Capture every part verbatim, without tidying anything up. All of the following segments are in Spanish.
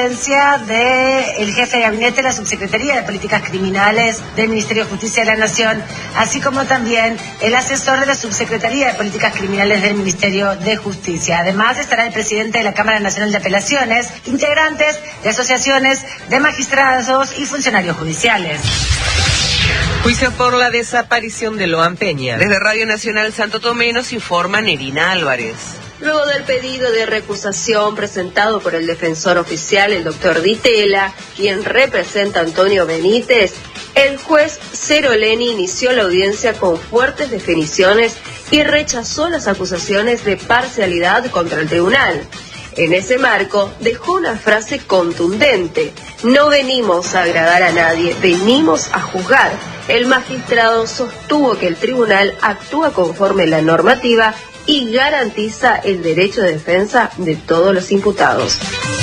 presencia del jefe de gabinete de la Subsecretaría de Políticas Criminales del Ministerio de Justicia de la Nación, así como también el asesor de la Subsecretaría de Políticas Criminales del Ministerio de Justicia. Además estará el presidente de la Cámara Nacional de Apelaciones, integrantes de asociaciones de magistrados y funcionarios judiciales. Juicio por la desaparición de Loan Peña. Desde Radio Nacional Santo Tomé nos informa Nerina Álvarez. Luego del pedido de recusación presentado por el defensor oficial, el doctor Ditela, quien representa a Antonio Benítez, el juez Ceroleni inició la audiencia con fuertes definiciones y rechazó las acusaciones de parcialidad contra el tribunal. En ese marco, dejó una frase contundente: no venimos a agradar a nadie, venimos a juzgar. El magistrado sostuvo que el tribunal actúa conforme a la normativa y garantiza el derecho de defensa de todos los imputados.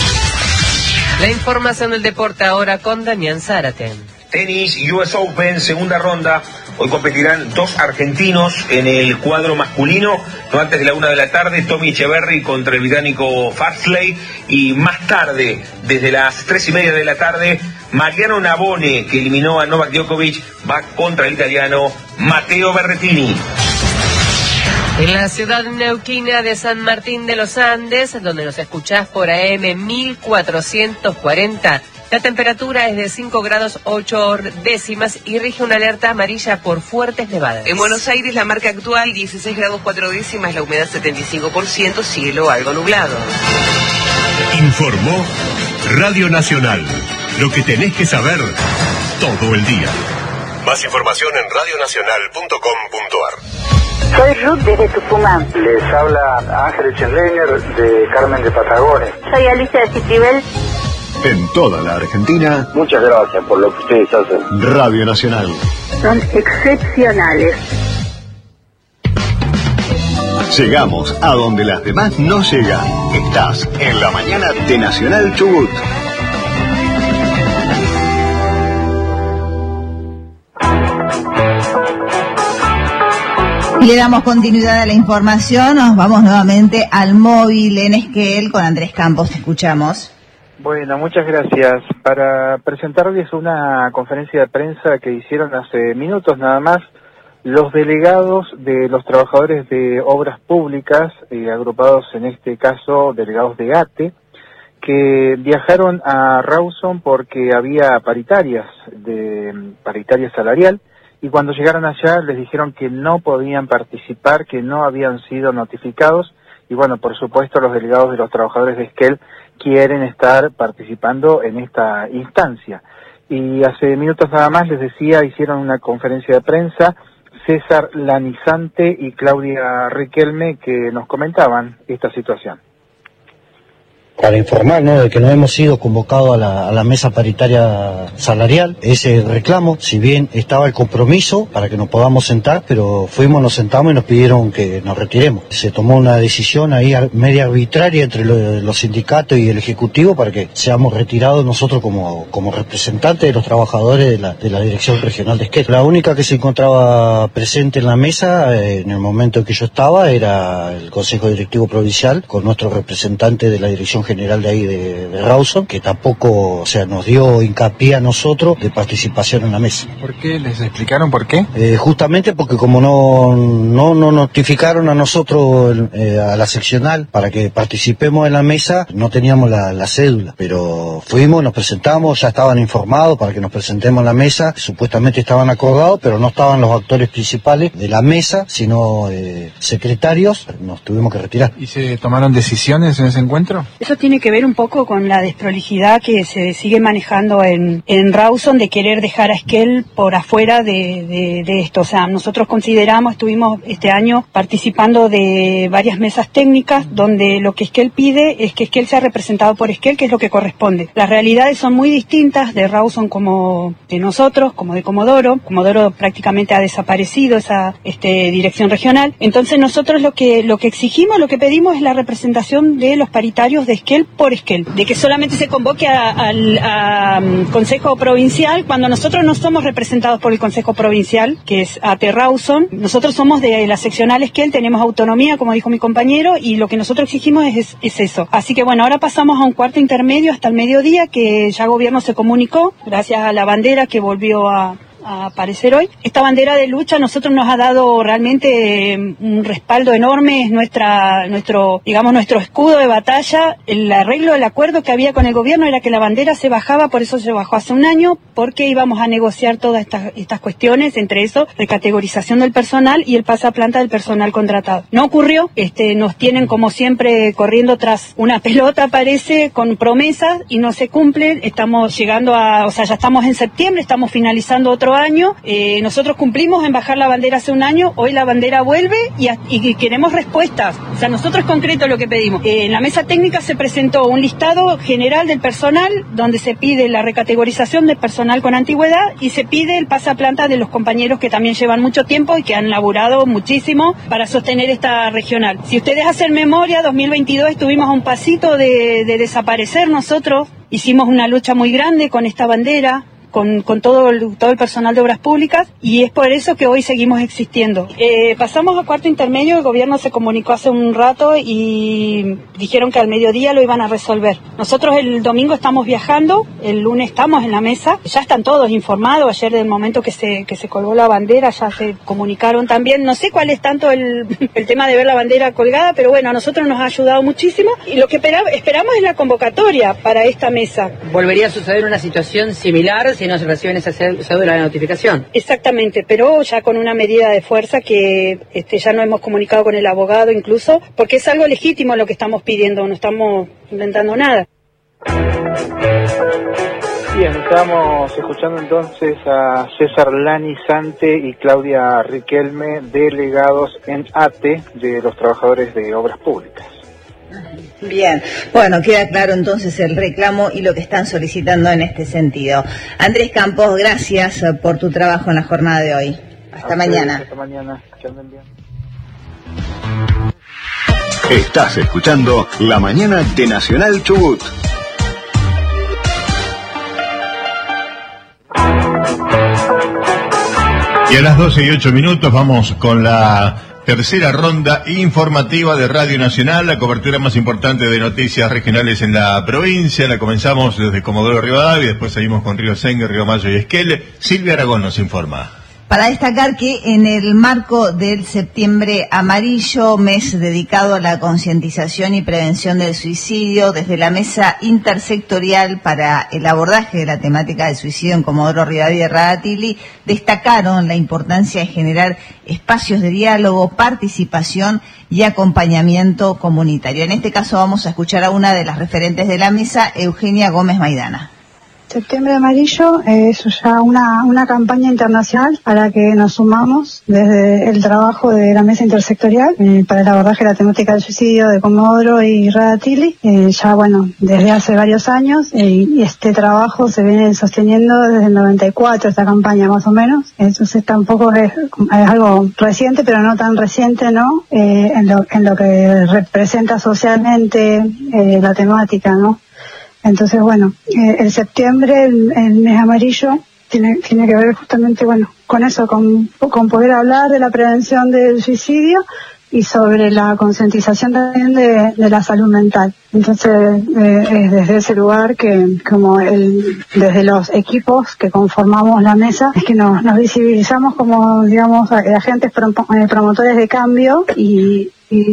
La información del deporte ahora con Damián Zárate. Tenis U S Open, segunda ronda. Hoy competirán dos argentinos en el cuadro masculino, no antes de la una de la tarde, Tommy Echeverry contra el británico Farsley, y más tarde, desde las tres y media de la tarde, Mariano Navone, que eliminó a Novak Djokovic, va contra el italiano Matteo Berrettini. En la ciudad neuquina de San Martín de los Andes, donde nos escuchás por A M mil cuatrocientos cuarenta, la temperatura es de cinco grados ocho décimas y rige una alerta amarilla por fuertes nevadas. En Buenos Aires la marca actual dieciséis grados cuatro décimas, la humedad setenta y cinco por ciento, cielo algo nublado. Informó Radio Nacional, lo que tenés que saber todo el día. Más información en radio nacional punto com punto a r. Soy Ruth desde Tucumán. Les habla Ángel Schenleiner de Carmen de Patagones. Soy Alicia de Citibel. En toda la Argentina. Muchas gracias por lo que ustedes hacen. Radio Nacional. Son excepcionales. Llegamos a donde las demás no llegan. Estás en la mañana de Nacional Chubut. Y le damos continuidad a la información. Nos vamos nuevamente al móvil en Esquel con Andrés Campos. Te escuchamos. Bueno, muchas gracias. Para presentarles una conferencia de prensa que hicieron hace minutos nada más los delegados de los trabajadores de obras públicas, eh, agrupados en este caso delegados de ATE, que viajaron a Rawson porque había paritarias, de paritaria salarial, y cuando llegaron allá les dijeron que no podían participar, que no habían sido notificados, y bueno, por supuesto los delegados de los trabajadores de Esquel quieren estar participando en esta instancia. Y hace minutos nada más les decía, hicieron una conferencia de prensa César Lanizante y Claudia Riquelme, que nos comentaban esta situación. Para informar, ¿no?, de que no hemos sido convocados a la, a la mesa paritaria salarial. Ese reclamo, si bien estaba el compromiso para que nos podamos sentar, pero fuimos, nos sentamos y nos pidieron que nos retiremos. Se tomó una decisión ahí media arbitraria entre lo, los sindicatos y el Ejecutivo para que seamos retirados nosotros como, como representantes de los trabajadores de la, de la Dirección Regional de Esquel. La única que se encontraba presente en la mesa, eh, en el momento en que yo estaba, era el Consejo Directivo Provincial, con nuestro representante de la Dirección General de ahí de, de Rawson, que tampoco, o sea, nos dio hincapié a nosotros de participación en la mesa. ¿Por qué? ¿Les explicaron por qué? Eh, justamente porque como no no nos notificaron a nosotros, eh, a la seccional, para que participemos en la mesa, no teníamos la, la cédula, pero fuimos, nos presentamos, ya estaban informados para que nos presentemos en la mesa, supuestamente estaban acordados, pero no estaban los actores principales de la mesa, sino eh, secretarios, nos tuvimos que retirar. ¿Y se tomaron decisiones en ese encuentro? Eso tiene que ver un poco con la desprolijidad que se sigue manejando en, en Rawson, de querer dejar a Esquel por afuera de, de, de esto. O sea, nosotros consideramos, estuvimos este año participando de varias mesas técnicas donde lo que Esquel pide es que Esquel sea representado por Esquel, que es lo que corresponde. Las realidades son muy distintas de Rawson como de nosotros, como de Comodoro. Comodoro prácticamente ha desaparecido esa este, dirección regional. Entonces nosotros lo que, lo que exigimos, lo que pedimos es la representación de los paritarios de Esquel por Esquel, de que solamente se convoque al Consejo Provincial cuando nosotros no somos representados por el Consejo Provincial, que es A T E Rawson. Nosotros somos de la seccional Esquel, tenemos autonomía, como dijo mi compañero, y lo que nosotros exigimos es, es eso. Así que bueno, ahora pasamos a un cuarto intermedio hasta el mediodía, que ya el gobierno se comunicó, gracias a la bandera que volvió a... a aparecer hoy. Esta bandera de lucha a nosotros nos ha dado realmente un respaldo enorme, es nuestra, nuestro, digamos, nuestro escudo de batalla. El arreglo del acuerdo que había con el gobierno era que la bandera se bajaba, por eso se bajó hace un año, porque íbamos a negociar todas estas, estas cuestiones, entre eso, recategorización del personal y el pasaplanta del personal contratado. No ocurrió, este, nos tienen como siempre corriendo tras una pelota, parece, con promesas y no se cumplen. Estamos llegando a, o sea, ya estamos en septiembre, estamos finalizando otro año, eh, nosotros cumplimos en bajar la bandera hace un año, hoy la bandera vuelve y, a, y queremos respuestas. O sea, nosotros concreto lo que pedimos. Eh, en la mesa técnica se presentó un listado general del personal donde se pide la recategorización del personal con antigüedad y se pide el pasaplanta de los compañeros que también llevan mucho tiempo y que han laburado muchísimo para sostener esta regional. Si ustedes hacen memoria, dos mil veintidós estuvimos a un pasito de, de desaparecer nosotros, hicimos una lucha muy grande con esta bandera, con, con todo, el, todo el personal de obras públicas, y es por eso que hoy seguimos existiendo. Eh, pasamos a cuarto intermedio, el gobierno se comunicó hace un rato y dijeron que al mediodía lo iban a resolver. Nosotros el domingo estamos viajando, el lunes estamos en la mesa, ya están todos informados, ayer del momento que se, que se colgó la bandera ya se comunicaron también, no sé cuál es tanto el, el tema de ver la bandera colgada, pero bueno, a nosotros nos ha ayudado muchísimo y lo que esperamos es la convocatoria para esta mesa. ¿Volvería a suceder una situación similar si no se reciben esa cédula de notificación? Exactamente, pero ya con una medida de fuerza que este, ya no hemos comunicado con el abogado incluso, porque es algo legítimo lo que estamos pidiendo, no estamos inventando nada. Bien, estamos escuchando entonces a César Lanizante y Claudia Riquelme, delegados en A T E de los trabajadores de obras públicas. Bien, bueno, queda claro entonces el reclamo y lo que están solicitando en este sentido. Andrés Campos, gracias por tu trabajo en la jornada de hoy. Hasta mañana. Hasta mañana, que anden bien. Estás escuchando La Mañana de Nacional Chubut. Y a las doce y ocho minutos vamos con la tercera ronda informativa de Radio Nacional, la cobertura más importante de noticias regionales en la provincia. La comenzamos desde Comodoro Rivadavia, después seguimos con Río Sengue, Río Mayo y Esquel. Silvia Aragón nos informa. Para destacar que en el marco del Septiembre Amarillo, mes dedicado a la concientización y prevención del suicidio, desde la Mesa Intersectorial para el abordaje de la temática del suicidio en Comodoro Rivadavia y Radatili, destacaron la importancia de generar espacios de diálogo, participación y acompañamiento comunitario. En este caso vamos a escuchar a una de las referentes de la mesa, Eugenia Gómez Maidana. Septiembre Amarillo es ya una, una campaña internacional a la que nos sumamos desde el trabajo de la Mesa Intersectorial eh, para el abordaje de la temática del suicidio de Comodoro y Radatili, eh, ya bueno, desde hace varios años, eh, y este trabajo se viene sosteniendo desde el noventa y cuatro, esta campaña más o menos, entonces tampoco es, es algo reciente, pero no tan reciente, ¿no? Eh, en, lo, en lo que representa socialmente eh, la temática, ¿no? Entonces, bueno, eh, el septiembre, el, el mes amarillo, tiene, tiene que ver justamente, bueno, con eso, con, con poder hablar de la prevención del suicidio y sobre la concientización también de, de la salud mental. Entonces, eh, es desde ese lugar que, como el, desde los equipos que conformamos la mesa, es que nos, nos visibilizamos como, digamos, agentes prom promotores de cambio y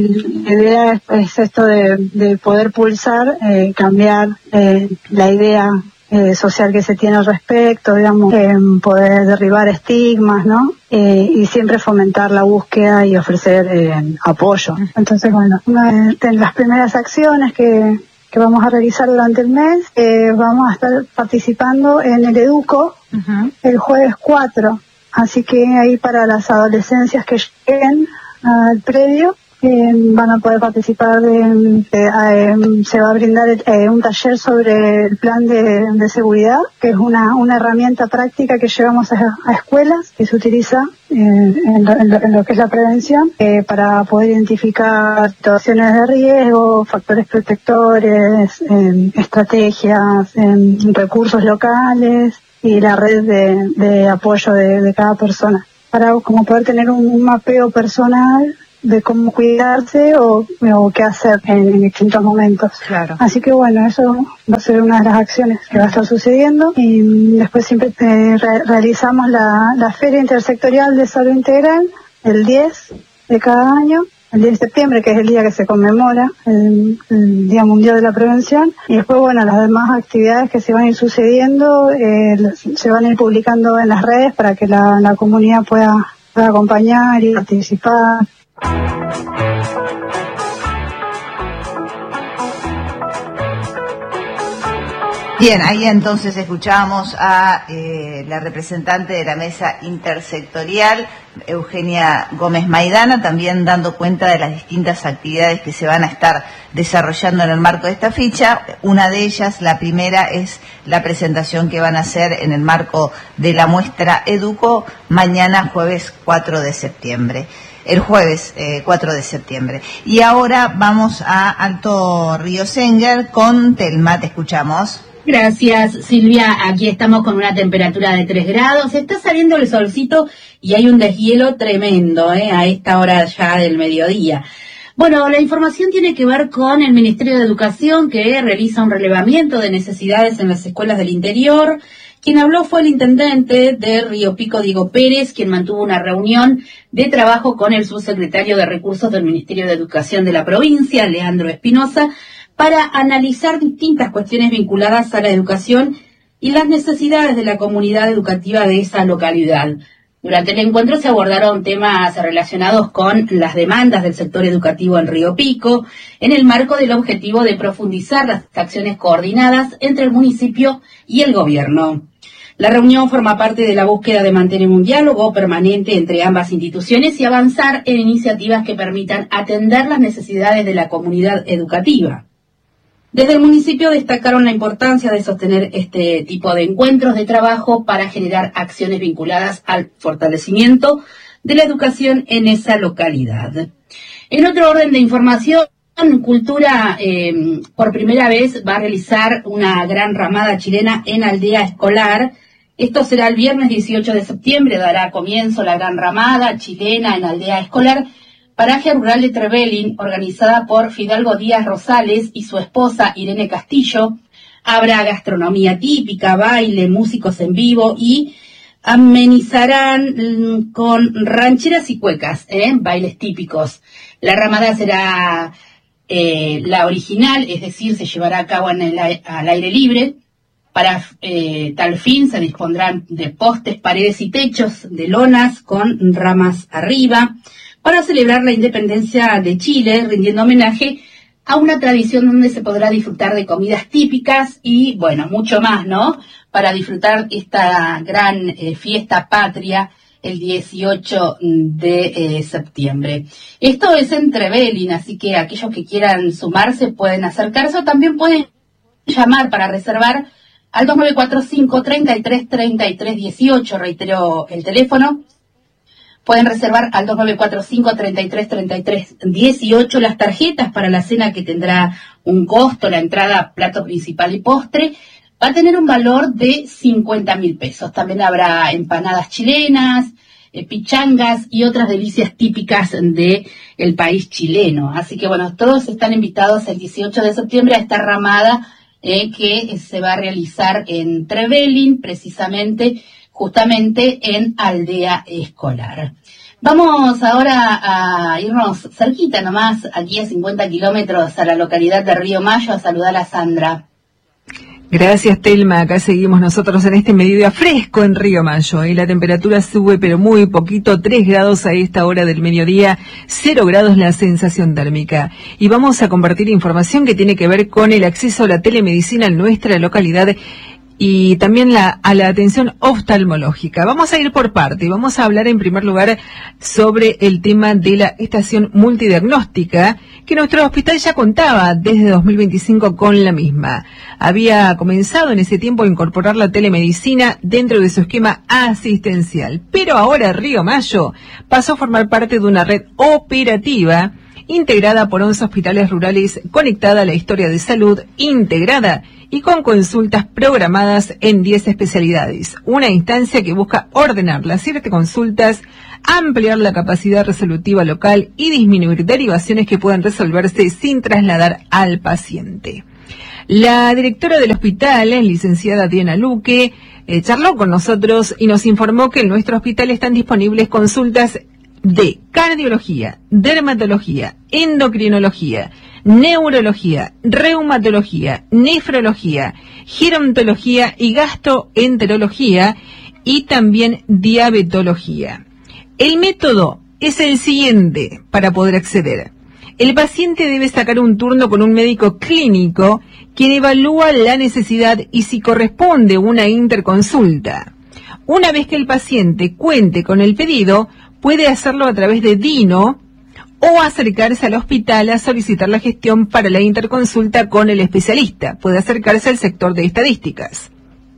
Y la idea es, es esto de, de poder pulsar, eh, cambiar eh, la idea eh, social que se tiene al respecto, digamos, eh, poder derribar estigmas, ¿no? Eh, y siempre fomentar la búsqueda y ofrecer eh, apoyo. Entonces, bueno, una de las primeras acciones que, que vamos a realizar durante el mes, eh, vamos a estar participando en el Educo uh-huh. el jueves cuatro. Así que ahí para las adolescencias que lleguen al predio, Eh, van a poder participar de, de eh, se va a brindar eh, un taller sobre el plan de, de seguridad, que es una, una herramienta práctica que llevamos a, a escuelas, que se utiliza en, lo, en, lo, en lo que es la prevención, eh, para poder identificar situaciones de riesgo, factores protectores, eh, estrategias, eh, recursos locales y la red de, de apoyo de, de cada persona, para como poder tener un, un mapeo personal de cómo cuidarse o, o qué hacer en, en distintos momentos. Claro. Así que bueno, eso va a ser una de las acciones que va a estar sucediendo, y después siempre eh, re realizamos la, la Feria Intersectorial de Salud Integral el diez de cada año, el diez de septiembre, que es el día que se conmemora el, el Día Mundial de la Prevención, y después bueno, las demás actividades que se van a ir sucediendo eh, se van a ir publicando en las redes para que la, la comunidad pueda, pueda acompañar y participar. Bien, ahí entonces escuchábamos a eh, la representante de la mesa intersectorial, Eugenia Gómez Maidana, también dando cuenta de las distintas actividades que se van a estar desarrollando en el marco de esta ficha. Una de ellas, la primera, es la presentación que van a hacer en el marco de la muestra Educo mañana jueves cuatro de septiembre. El jueves eh, cuatro de septiembre. Y ahora vamos a Alto Río Senguer con Telma, te escuchamos. Gracias, Silvia. Aquí estamos con una temperatura de tres grados. Está saliendo el solcito y hay un deshielo tremendo ¿eh? a esta hora ya del mediodía. Bueno, la información tiene que ver con el Ministerio de Educación, que realiza un relevamiento de necesidades en las escuelas del interior. Quien habló fue el intendente de Río Pico, Diego Pérez, quien mantuvo una reunión de trabajo con el subsecretario de Recursos del Ministerio de Educación de la provincia, Leandro Espinosa, para analizar distintas cuestiones vinculadas a la educación y las necesidades de la comunidad educativa de esa localidad. Durante el encuentro se abordaron temas relacionados con las demandas del sector educativo en Río Pico, en el marco del objetivo de profundizar las acciones coordinadas entre el municipio y el gobierno. La reunión forma parte de la búsqueda de mantener un diálogo permanente entre ambas instituciones y avanzar en iniciativas que permitan atender las necesidades de la comunidad educativa. Desde el municipio destacaron la importancia de sostener este tipo de encuentros de trabajo para generar acciones vinculadas al fortalecimiento de la educación en esa localidad. En otro orden de información, Cultura eh, por primera vez va a realizar una gran ramada chilena en Aldea Escolar. Esto será el viernes dieciocho de septiembre, dará comienzo la gran ramada chilena en Aldea Escolar, paraje rural de Trevelin, organizada por Fidalgo Díaz Rosales y su esposa Irene Castillo. Habrá gastronomía típica, baile, músicos en vivo y amenizarán con rancheras y cuecas, ¿eh? bailes típicos. La ramada será eh, la original, es decir, se llevará a cabo en el, al aire libre. Para eh, tal fin se dispondrán de postes, paredes y techos de lonas con ramas arriba, para celebrar la independencia de Chile, rindiendo homenaje a una tradición donde se podrá disfrutar de comidas típicas y, bueno, mucho más, ¿no? Para disfrutar esta gran eh, fiesta patria el dieciocho de eh, septiembre. Esto es en Trevelin, así que aquellos que quieran sumarse pueden acercarse o también pueden llamar para reservar al dos nueve cuatro cinco, treinta y tres, treinta y tres, dieciocho, reitero el teléfono. Pueden reservar al dos nueve cuatro cinco, treinta y tres, treinta y tres, dieciocho las tarjetas para la cena, que tendrá un costo, la entrada, plato principal y postre, va a tener un valor de cincuenta mil pesos. También habrá empanadas chilenas, eh, pichangas y otras delicias típicas de el país chileno. Así que bueno, todos están invitados el dieciocho de septiembre a esta ramada eh, que se va a realizar en Trevelin, precisamente justamente en Aldea Escolar. Vamos ahora a irnos cerquita nomás, aquí a cincuenta kilómetros, a la localidad de Río Mayo, a saludar a Sandra. Gracias, Telma. Acá seguimos nosotros en este mediodía fresco en Río Mayo. Y la temperatura sube, pero muy poquito, tres grados a esta hora del mediodía, cero grados la sensación térmica. Y vamos a compartir información que tiene que ver con el acceso a la telemedicina en nuestra localidad, y también la, a la atención oftalmológica. Vamos a ir por parte y vamos a hablar en primer lugar sobre el tema de la estación multidiagnóstica, que nuestro hospital ya contaba desde dos mil veinticinco con la misma. Había comenzado en ese tiempo a incorporar la telemedicina dentro de su esquema asistencial, pero ahora Río Mayo pasó a formar parte de una red operativa integrada por once hospitales rurales, conectada a la historia de salud, integrada y con consultas programadas en diez especialidades. Una instancia que busca ordenar las siete consultas, ampliar la capacidad resolutiva local y disminuir derivaciones que puedan resolverse sin trasladar al paciente. La directora del hospital, licenciada Diana Luque, eh, charló con nosotros y nos informó que en nuestro hospital están disponibles consultas de cardiología, dermatología, endocrinología, neurología, reumatología, nefrología, gerontología y gastroenterología, y también diabetología. El método es el siguiente para poder acceder. El paciente debe sacar un turno con un médico clínico quien evalúa la necesidad y si corresponde una interconsulta. Una vez que el paciente cuente con el pedido, puede hacerlo a través de Dino o acercarse al hospital a solicitar la gestión para la interconsulta con el especialista. Puede acercarse al sector de estadísticas.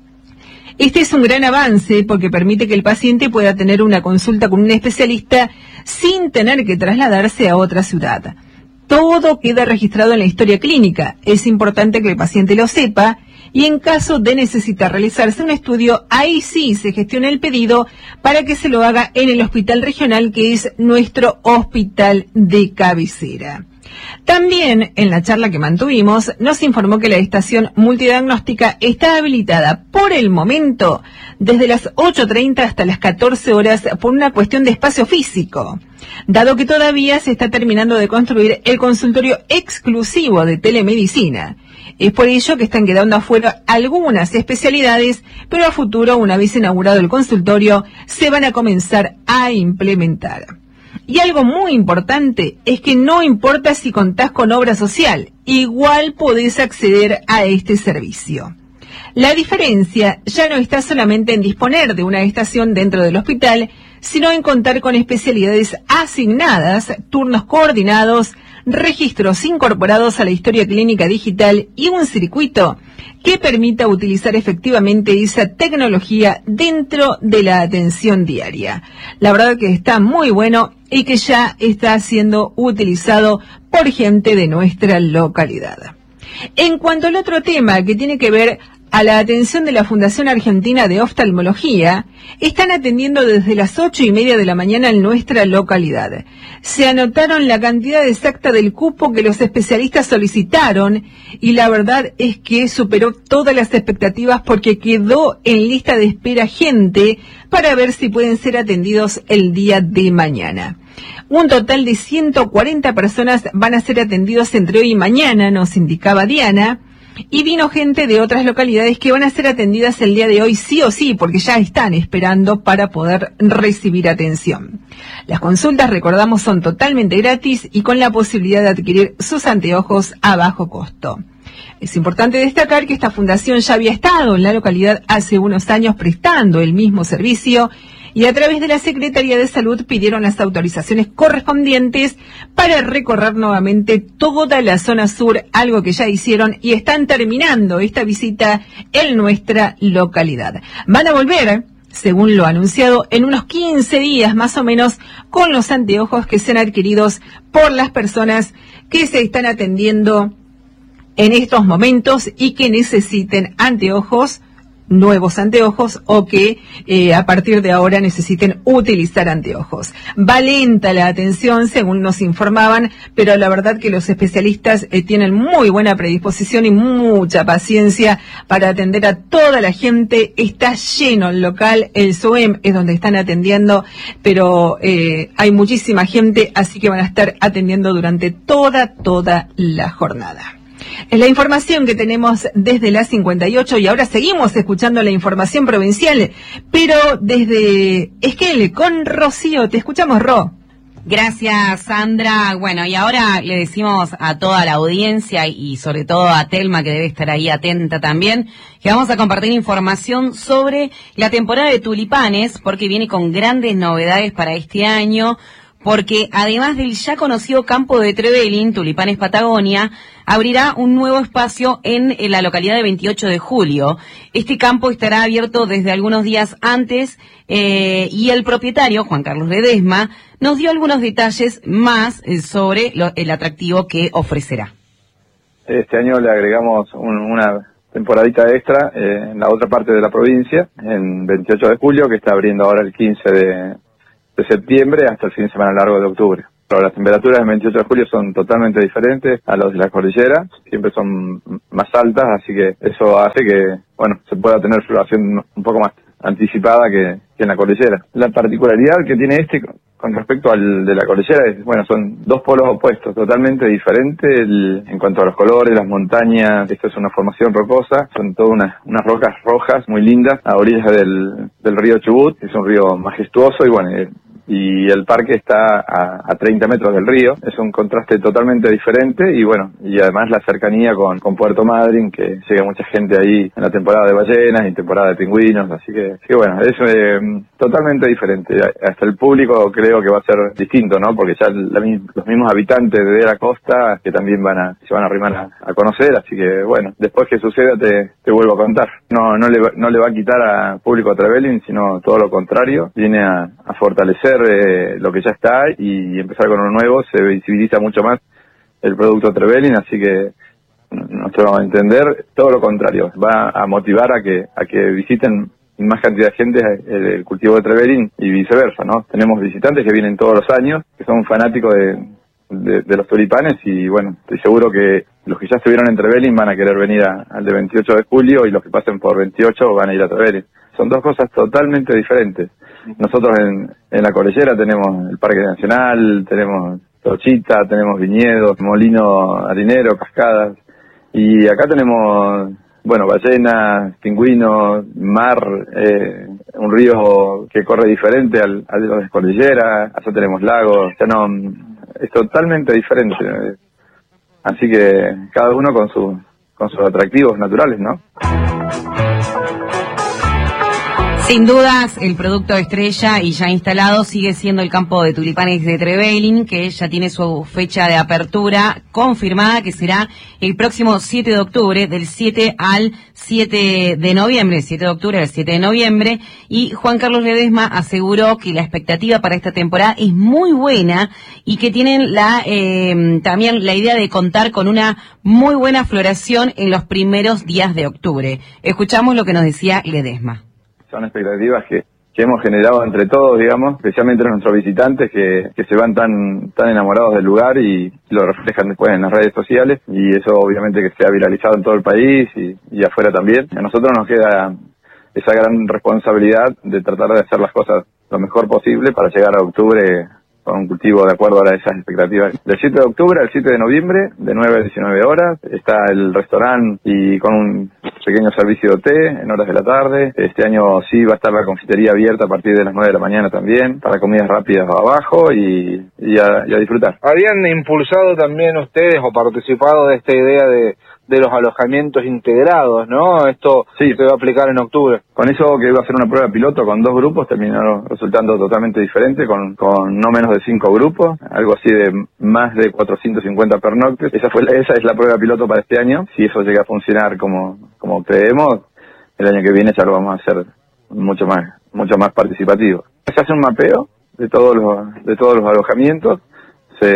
Este es un gran avance porque permite que el paciente pueda tener una consulta con un especialista sin tener que trasladarse a otra ciudad. Todo queda registrado en la historia clínica. Es importante que el paciente lo sepa y en caso de necesitar realizarse un estudio, ahí sí se gestiona el pedido para que se lo haga en el hospital regional, que es nuestro hospital de cabecera. También, en la charla que mantuvimos, nos informó que la estación multidiagnóstica está habilitada por el momento desde las ocho treinta hasta las catorce horas por una cuestión de espacio físico, dado que todavía se está terminando de construir el consultorio exclusivo de telemedicina. Es por ello que están quedando afuera algunas especialidades, pero a futuro, una vez inaugurado el consultorio, se van a comenzar a implementar. Y algo muy importante es que no importa si contás con obra social, igual podés acceder a este servicio. La diferencia ya no está solamente en disponer de una estación dentro del hospital, sino en contar con especialidades asignadas, turnos coordinados, registros incorporados a la historia clínica digital y un circuito que permita utilizar efectivamente esa tecnología dentro de la atención diaria. La verdad que está muy bueno y que ya está siendo utilizado por gente de nuestra localidad. En cuanto al otro tema que tiene que ver a la atención de la Fundación Argentina de Oftalmología, están atendiendo desde las ocho y media de la mañana en nuestra localidad. Se anotaron la cantidad exacta del cupo que los especialistas solicitaron y la verdad es que superó todas las expectativas porque quedó en lista de espera gente para ver si pueden ser atendidos el día de mañana. Un total de ciento cuarenta personas van a ser atendidos entre hoy y mañana, nos indicaba Diana. Y vino gente de otras localidades que van a ser atendidas el día de hoy sí o sí, porque ya están esperando para poder recibir atención. Las consultas, recordamos, son totalmente gratis y con la posibilidad de adquirir sus anteojos a bajo costo. Es importante destacar que esta fundación ya había estado en la localidad hace unos años prestando el mismo servicio y a través de la Secretaría de Salud pidieron las autorizaciones correspondientes para recorrer nuevamente toda la zona sur, algo que ya hicieron y están terminando esta visita en nuestra localidad. Van a volver, según lo anunciado, en unos quince días más o menos con los anteojos que sean adquiridos por las personas que se están atendiendo en estos momentos y que necesiten anteojos, nuevos anteojos o que eh, a partir de ahora necesiten utilizar anteojos. Va lenta la atención, según nos informaban, pero la verdad que los especialistas eh, tienen muy buena predisposición y mucha paciencia para atender a toda la gente. Está lleno el local, el S O E M es donde están atendiendo, pero eh, hay muchísima gente, así que van a estar atendiendo durante toda, toda la jornada. Es la información que tenemos desde las cincuenta y ocho y ahora seguimos escuchando la información provincial, pero desde Esquel con Rocío. Te escuchamos, Ro. Gracias, Sandra. Bueno, y ahora le decimos a toda la audiencia y sobre todo a Telma, que debe estar ahí atenta también, que vamos a compartir información sobre la temporada de tulipanes, porque viene con grandes novedades para este año, porque además del ya conocido campo de Trevelin, Tulipanes Patagonia, abrirá un nuevo espacio en, en la localidad de veintiocho de julio. Este campo estará abierto desde algunos días antes eh, y el propietario, Juan Carlos Ledesma, nos dio algunos detalles más eh, sobre lo, el atractivo que ofrecerá. Este año le agregamos un, una temporadita extra eh, en la otra parte de la provincia, en veintiocho de julio, que está abriendo ahora el quince de septiembre hasta el fin de semana largo de octubre. Pero las temperaturas del veintiocho de julio son totalmente diferentes a las de la cordillera, siempre son más altas, así que eso hace que, bueno, se pueda tener floración un poco más anticipada que, que en la cordillera. La particularidad que tiene este con respecto al de la cordillera es, bueno, son dos polos opuestos, totalmente diferentes el, en cuanto a los colores, las montañas. Esto es una formación rocosa, son todas unas, unas rocas rojas muy lindas a orillas del, del río Chubut, que es un río majestuoso y bueno, eh, y el parque está a, a treinta metros del río, es un contraste totalmente diferente y bueno, y además la cercanía con, con Puerto Madryn, que llega mucha gente ahí en la temporada de ballenas y temporada de pingüinos, así que, que bueno, es eh, totalmente diferente, hasta el público creo que va a ser distinto, ¿no? Porque ya la, los mismos habitantes de la costa que también van a, se van a arrimar a, a conocer, así que bueno, después que suceda te, te vuelvo a contar. No, no le, no le va a quitar al público a Trevelin, sino todo lo contrario, viene a, a fortalecer Eh, lo que ya está y empezar con uno nuevo. Se visibiliza mucho más el producto Trevelin, así que nuestro entender todo lo contrario, va a motivar a que a que visiten más cantidad de gente el, el cultivo de Trevelin y viceversa, ¿no? Tenemos visitantes que vienen todos los años, que son fanáticos de, de, de los tulipanes y bueno, estoy seguro que los que ya estuvieron en Trevelin van a querer venir a, al de veintiocho de julio y los que pasen por veintiocho van a ir a Trevelin. Son dos cosas totalmente diferentes. Nosotros en, en la cordillera tenemos el Parque Nacional, tenemos Torchita, tenemos viñedos, molino harinero, cascadas, y acá tenemos, bueno, ballenas, pingüinos, mar, eh, un río que corre diferente al, al de la cordillera, allá tenemos lagos, ya no, es totalmente diferente, así que cada uno con su, con sus atractivos naturales, ¿no? Sin dudas, el producto estrella y ya instalado sigue siendo el campo de tulipanes de Trevelin, que ya tiene su fecha de apertura confirmada, que será el próximo siete de octubre, del siete al siete de noviembre, siete de octubre al siete de noviembre, y Juan Carlos Ledesma aseguró que la expectativa para esta temporada es muy buena y que tienen la eh, también la idea de contar con una muy buena floración en los primeros días de octubre. Escuchamos lo que nos decía Ledesma. Son expectativas que, que hemos generado entre todos, digamos, especialmente nuestros visitantes que, que se van tan tan enamorados del lugar y lo reflejan después en las redes sociales y eso obviamente que se ha viralizado en todo el país y, y afuera también. A nosotros nos queda esa gran responsabilidad de tratar de hacer las cosas lo mejor posible para llegar a octubre con un cultivo de acuerdo a esas expectativas. Del siete de octubre al siete de noviembre, de nueve a diecinueve horas, está el restaurante y con un pequeño servicio de té en horas de la tarde. Este año sí va a estar la confitería abierta a partir de las nueve de la mañana también, para comidas rápidas abajo y, y, a, y a disfrutar. ¿Habían impulsado también ustedes o participado de esta idea de, de los alojamientos integrados, no? Esto sí se va a aplicar en octubre. Con eso, que iba a ser una prueba piloto con dos grupos, terminaron resultando totalmente diferente, con, con no menos de cinco grupos, algo así de más de cuatrocientos cincuenta pernoctes. Esa fue la, esa es la prueba piloto para este año. Si eso llega a funcionar como, como creemos, el año que viene ya lo vamos a hacer mucho más, mucho más participativo. Se hace un mapeo de todos los, de todos los alojamientos, se,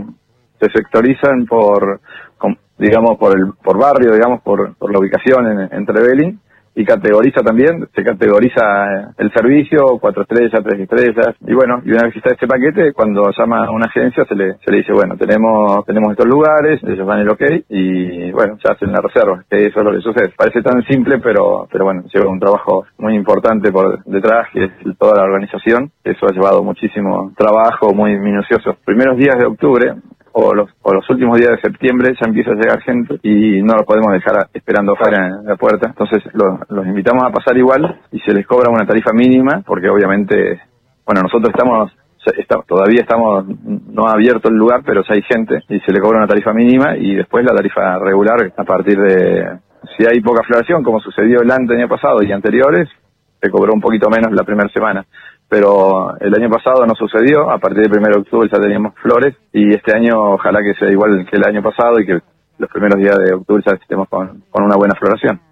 se sectorizan por, digamos, por el, por barrio, digamos, por, por la ubicación en, en Trevelin, y categoriza también, se categoriza el servicio, cuatro estrellas, tres estrellas, y bueno, y una vez que está este paquete, cuando llama a una agencia se le, se le dice, bueno, tenemos, tenemos estos lugares, ellos dan el ok, y bueno, ya hacen la reserva, que eso es lo que sucede. Parece tan simple, pero, pero bueno, lleva un trabajo muy importante por detrás, que es toda la organización, eso ha llevado muchísimo trabajo, muy minucioso. Primeros días de octubre, o los, o los últimos días de septiembre ya empieza a llegar gente y no los podemos dejar esperando afuera en la puerta. Entonces lo, los invitamos a pasar igual y se les cobra una tarifa mínima porque obviamente, bueno, nosotros estamos está, todavía estamos, no ha abierto el lugar, pero si hay gente y se le cobra una tarifa mínima y después la tarifa regular a partir de, si hay poca floración, como sucedió el año pasado y anteriores, se cobró un poquito menos la primera semana. Pero el año pasado no sucedió, a partir del primero de octubre ya teníamos flores y este año ojalá que sea igual que el año pasado y que los primeros días de octubre ya estemos con, con una buena floración.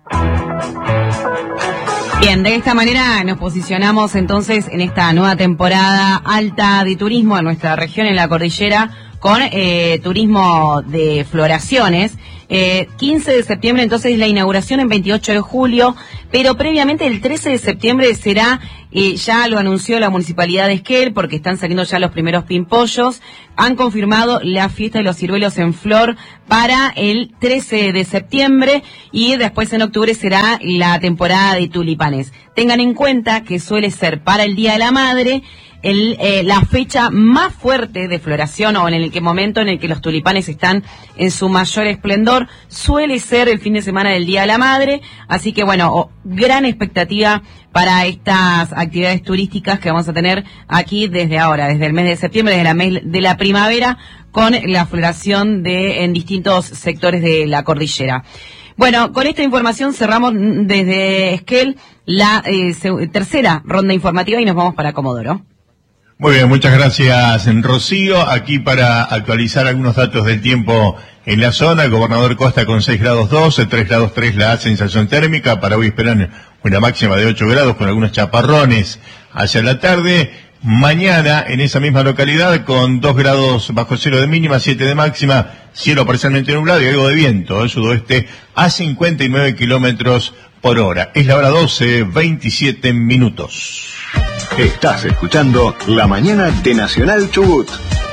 Bien, de esta manera nos posicionamos entonces en esta nueva temporada alta de turismo en nuestra región, en la cordillera, con eh, turismo de floraciones. Eh, quince de septiembre entonces la inauguración, en veintiocho de julio, pero previamente el trece de septiembre será, eh, ya lo anunció la Municipalidad de Esquel, porque están saliendo ya los primeros pimpollos, han confirmado la fiesta de los ciruelos en flor para el trece de septiembre y después en octubre será la temporada de tulipanes. Tengan en cuenta que suele ser para el Día de la Madre El, eh, la fecha más fuerte de floración, o en el que momento en el que los tulipanes están en su mayor esplendor, suele ser el fin de semana del Día de la Madre, así que bueno, oh, gran expectativa para estas actividades turísticas que vamos a tener aquí desde ahora, desde el mes de septiembre, desde la mes de la primavera, con la floración de en distintos sectores de la cordillera. Bueno, con esta información cerramos desde Esquel la eh, tercera ronda informativa y nos vamos para Comodoro. Muy bien, muchas gracias, Rocío. Aquí para actualizar algunos datos del tiempo en la zona, el gobernador Costa con seis grados dos, tres grados tres la sensación térmica. Para hoy esperan una máxima de ocho grados con algunos chaparrones hacia la tarde. Mañana en esa misma localidad con dos grados bajo cero de mínima, siete de máxima, cielo parcialmente nublado y algo de viento del sudoeste a cincuenta y nueve kilómetros por hora. Es la hora doce, veintisiete minutos. Estás escuchando La Mañana de Nacional Chubut.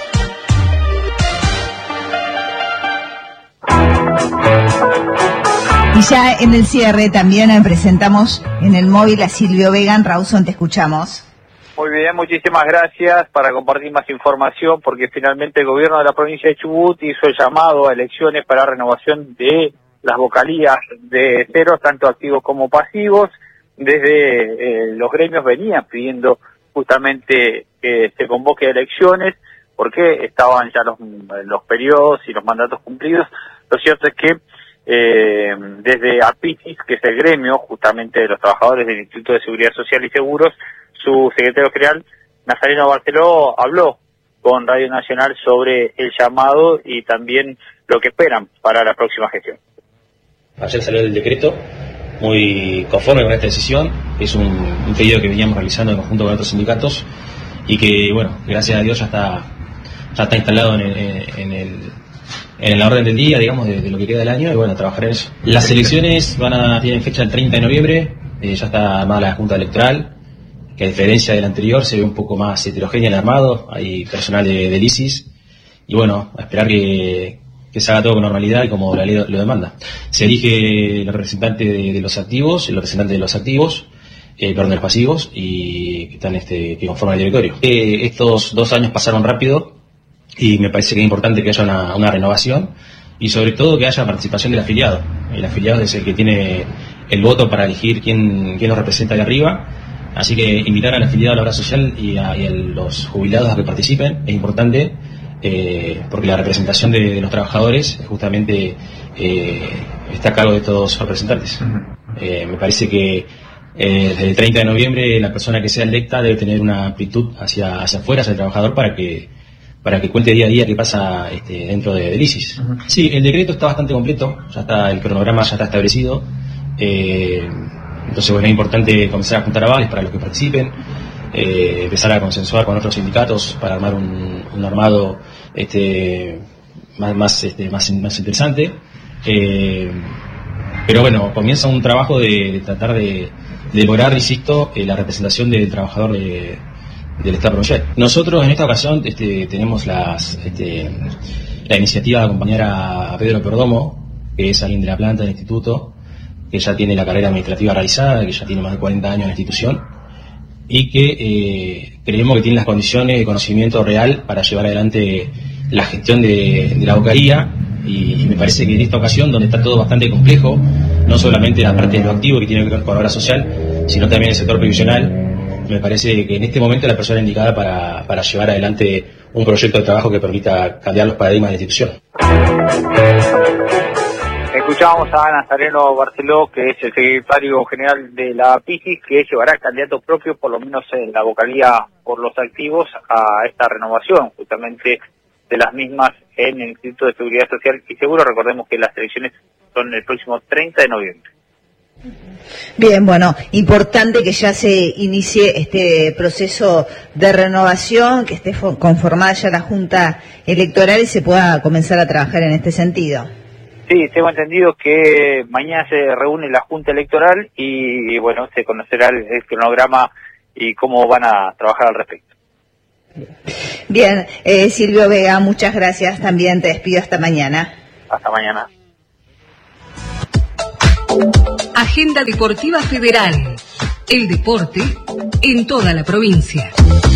Y ya en el cierre también presentamos en el móvil a Silvio Vegan. Rawson, te escuchamos. Muy bien, muchísimas gracias para compartir más información, porque finalmente el gobierno de la provincia de Chubut hizo el llamado a elecciones para renovación de las vocalías de ceros, tanto activos como pasivos. Desde eh, los gremios venían pidiendo justamente que se convoque a elecciones, porque estaban ya los, los periodos y los mandatos cumplidos. Lo cierto es que eh, desde APITIS, que es el gremio justamente de los trabajadores del Instituto de Seguridad Social y Seguros, su secretario general, Nazareno Barceló, habló con Radio Nacional sobre el llamado y también lo que esperan para la próxima gestión. Ayer salió el decreto, muy conforme con esta decisión. Es un, un pedido que veníamos realizando en conjunto con otros sindicatos y que, bueno, gracias a Dios ya está ya está instalado en, el, en, el, en la orden del día, digamos, de, de lo que queda del año, y bueno, trabajar en eso. Las elecciones van a tienen fecha el treinta de noviembre, eh, ya está armada la Junta Electoral, que a diferencia del anterior se ve un poco más heterogénea el armado, hay personal de, del ISIS, y bueno, a esperar que que se haga todo con normalidad y como la ley lo demanda. Se elige el representante de, de los activos, el representante de los activos, eh, perdón, de los pasivos, y que están este, que conforman el directorio. Eh, estos dos años pasaron rápido y me parece que es importante que haya una, una renovación y sobre todo que haya participación del afiliado. El afiliado es el que tiene el voto para elegir quién, quién nos representa de arriba. Así que invitar al afiliado a la obra social y a, y a los jubilados a que participen es importante. Eh, porque la representación de, de los trabajadores justamente eh, está a cargo de todos los representantes. Eh, me parece que eh, desde el treinta de noviembre la persona que sea electa debe tener una amplitud hacia, hacia afuera, hacia el trabajador, para que para que cuente día a día qué pasa este, dentro de, del ISIS. Uh-huh. Sí, el decreto está bastante completo, ya está, el cronograma ya está establecido. Eh, entonces, bueno, es importante comenzar a juntar avales para los que participen. Eh, empezar a consensuar con otros sindicatos para armar un, un armado este, más, más, este, más, más interesante. Eh, pero bueno, comienza un trabajo de, de tratar de, de lograr, insisto, eh, la representación del trabajador de, del Estado provincial. Nosotros en esta ocasión este, tenemos las, este, la iniciativa de acompañar a Pedro Perdomo, que es alguien de la planta del instituto, que ya tiene la carrera administrativa realizada, que ya tiene más de cuarenta años en la institución, y que eh, creemos que tiene las condiciones de conocimiento real para llevar adelante la gestión de, de la vocalía, y, y me parece que en esta ocasión, donde está todo bastante complejo, no solamente la parte de lo activo que tiene que ver con la obra social, sino también el sector previsional, me parece que en este momento es la persona indicada para, para llevar adelante un proyecto de trabajo que permita cambiar los paradigmas de la institución. Escuchábamos a Nazareno Barceló, que es el secretario general de la P I G I, que llevará candidatos propios, por lo menos en la vocalía por los activos, a esta renovación, justamente de las mismas en el Instituto de Seguridad Social y Seguro. Recordemos que las elecciones son el próximo treinta de noviembre. Bien, bueno, importante que ya se inicie este proceso de renovación, que esté conformada ya la Junta Electoral y se pueda comenzar a trabajar en este sentido. Sí, tengo entendido que mañana se reúne la Junta Electoral y, bueno, se conocerá el, el cronograma y cómo van a trabajar al respecto. Bien, eh, Silvio Vega, muchas gracias. También te despido hasta mañana. Hasta mañana. Agenda Deportiva Federal. El deporte en toda la provincia.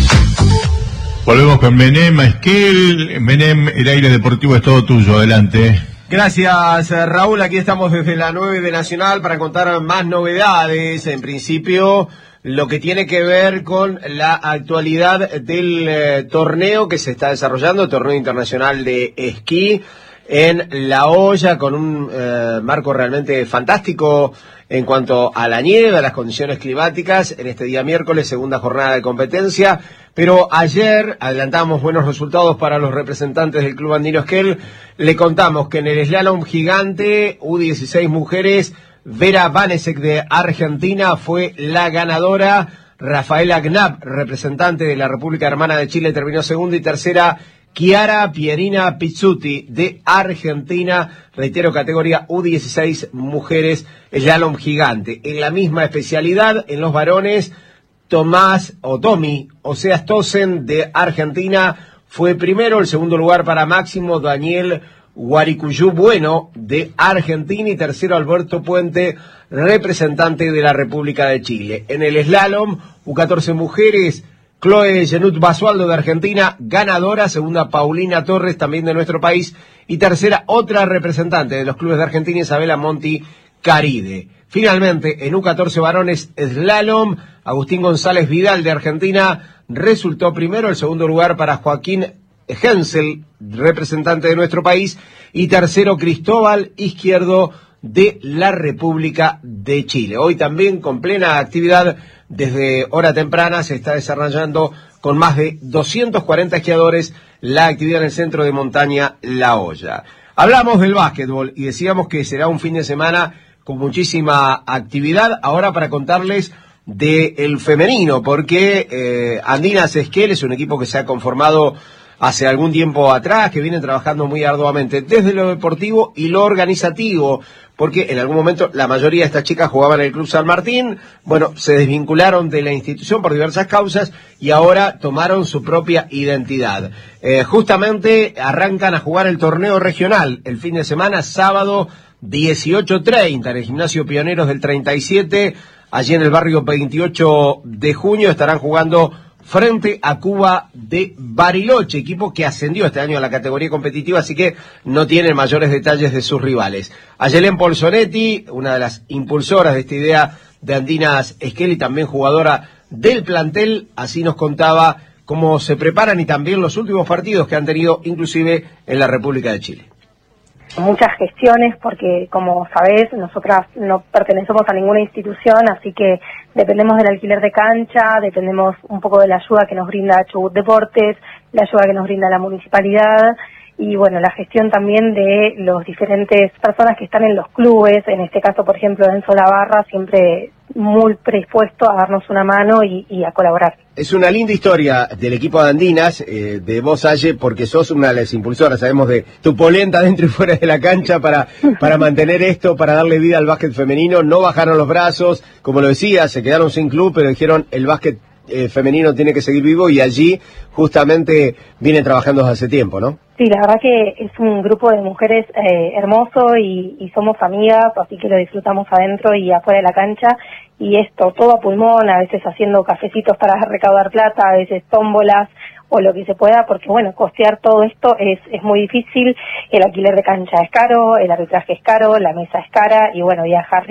Volvemos con Menem Esquel. Menem, el aire deportivo es todo tuyo. Adelante. Gracias, Raúl. Aquí estamos desde la nueve de Nacional para contar más novedades. En principio, lo que tiene que ver con la actualidad del eh, torneo que se está desarrollando, el torneo internacional de esquí en La Hoya, con un eh, marco realmente fantástico en cuanto a la nieve, a las condiciones climáticas, en este día miércoles, segunda jornada de competencia. Pero ayer adelantamos buenos resultados para los representantes del Club Andino Esquel. Le contamos que en el slalom gigante U dieciséis mujeres, Vera Vanesek de Argentina fue la ganadora. Rafaela Gnab, representante de la República Hermana de Chile, terminó segunda, y tercera Chiara Pierina Pizzuti de Argentina, reitero, categoría U dieciséis mujeres, slalom gigante. En la misma especialidad, en los varones, Tomás o Tommy Oseas Tosen de Argentina fue primero, el segundo lugar para Máximo Daniel Guaricuyú Bueno de Argentina, y tercero Alberto Puente, representante de la República de Chile. En el slalom U catorce mujeres, Chloe Genut Basualdo de Argentina, ganadora, segunda Paulina Torres, también de nuestro país, y tercera otra representante de los clubes de Argentina, Isabela Monti Caride. Finalmente, en U catorce varones slalom, Agustín González Vidal de Argentina resultó primero, el segundo lugar para Joaquín Hensel, representante de nuestro país, y tercero Cristóbal Izquierdo de la República de Chile. Hoy también con plena actividad desde hora temprana se está desarrollando con más de doscientos cuarenta esquiadores la actividad en el centro de montaña La Hoya. Hablamos del básquetbol y decíamos que será un fin de semana con muchísima actividad. Ahora para contarles del femenino, porque eh, Andinas Esquel es un equipo que se ha conformado hace algún tiempo atrás, que viene trabajando muy arduamente desde lo deportivo y lo organizativo, porque en algún momento la mayoría de estas chicas jugaban en el Club San Martín, bueno, se desvincularon de la institución por diversas causas y ahora tomaron su propia identidad. Eh, justamente arrancan a jugar el torneo regional el fin de semana, sábado dieciocho treinta, en el Gimnasio Pioneros del treinta y siete, allí en el barrio veintiocho de junio, estarán jugando frente a Cuba de Bariloche, equipo que ascendió este año a la categoría competitiva, así que no tienen mayores detalles de sus rivales. Ayelen Polsonetti, una de las impulsoras de esta idea de Andinas Esquel y también jugadora del plantel, así nos contaba cómo se preparan y también los últimos partidos que han tenido inclusive en la República de Chile. Muchas gestiones, porque como sabés, nosotras no pertenecemos a ninguna institución, así que dependemos del alquiler de cancha, dependemos un poco de la ayuda que nos brinda Chubut Deportes, la ayuda que nos brinda la municipalidad, y bueno, la gestión también de los diferentes personas que están en los clubes, en este caso, por ejemplo, Enzo Lavarra, siempre muy predispuesto a darnos una mano y, y a colaborar. Es una linda historia del equipo de Andinas, eh, de vos, Aye, porque sos una de las impulsoras, sabemos de tu polenta dentro y fuera de la cancha para, para mantener esto, para darle vida al básquet femenino. No bajaron los brazos, como lo decía, se quedaron sin club, pero dijeron el básquet eh, femenino tiene que seguir vivo, y allí justamente vienen trabajando desde hace tiempo, ¿no? Sí, la verdad que es un grupo de mujeres eh, hermoso y, y somos amigas, así que lo disfrutamos adentro y afuera de la cancha, y esto todo a pulmón, a veces haciendo cafecitos para recaudar plata, a veces tómbolas o lo que se pueda, porque bueno, costear todo esto es, es muy difícil, el alquiler de cancha es caro, el arbitraje es caro, la mesa es cara y bueno, viajar ni hablar.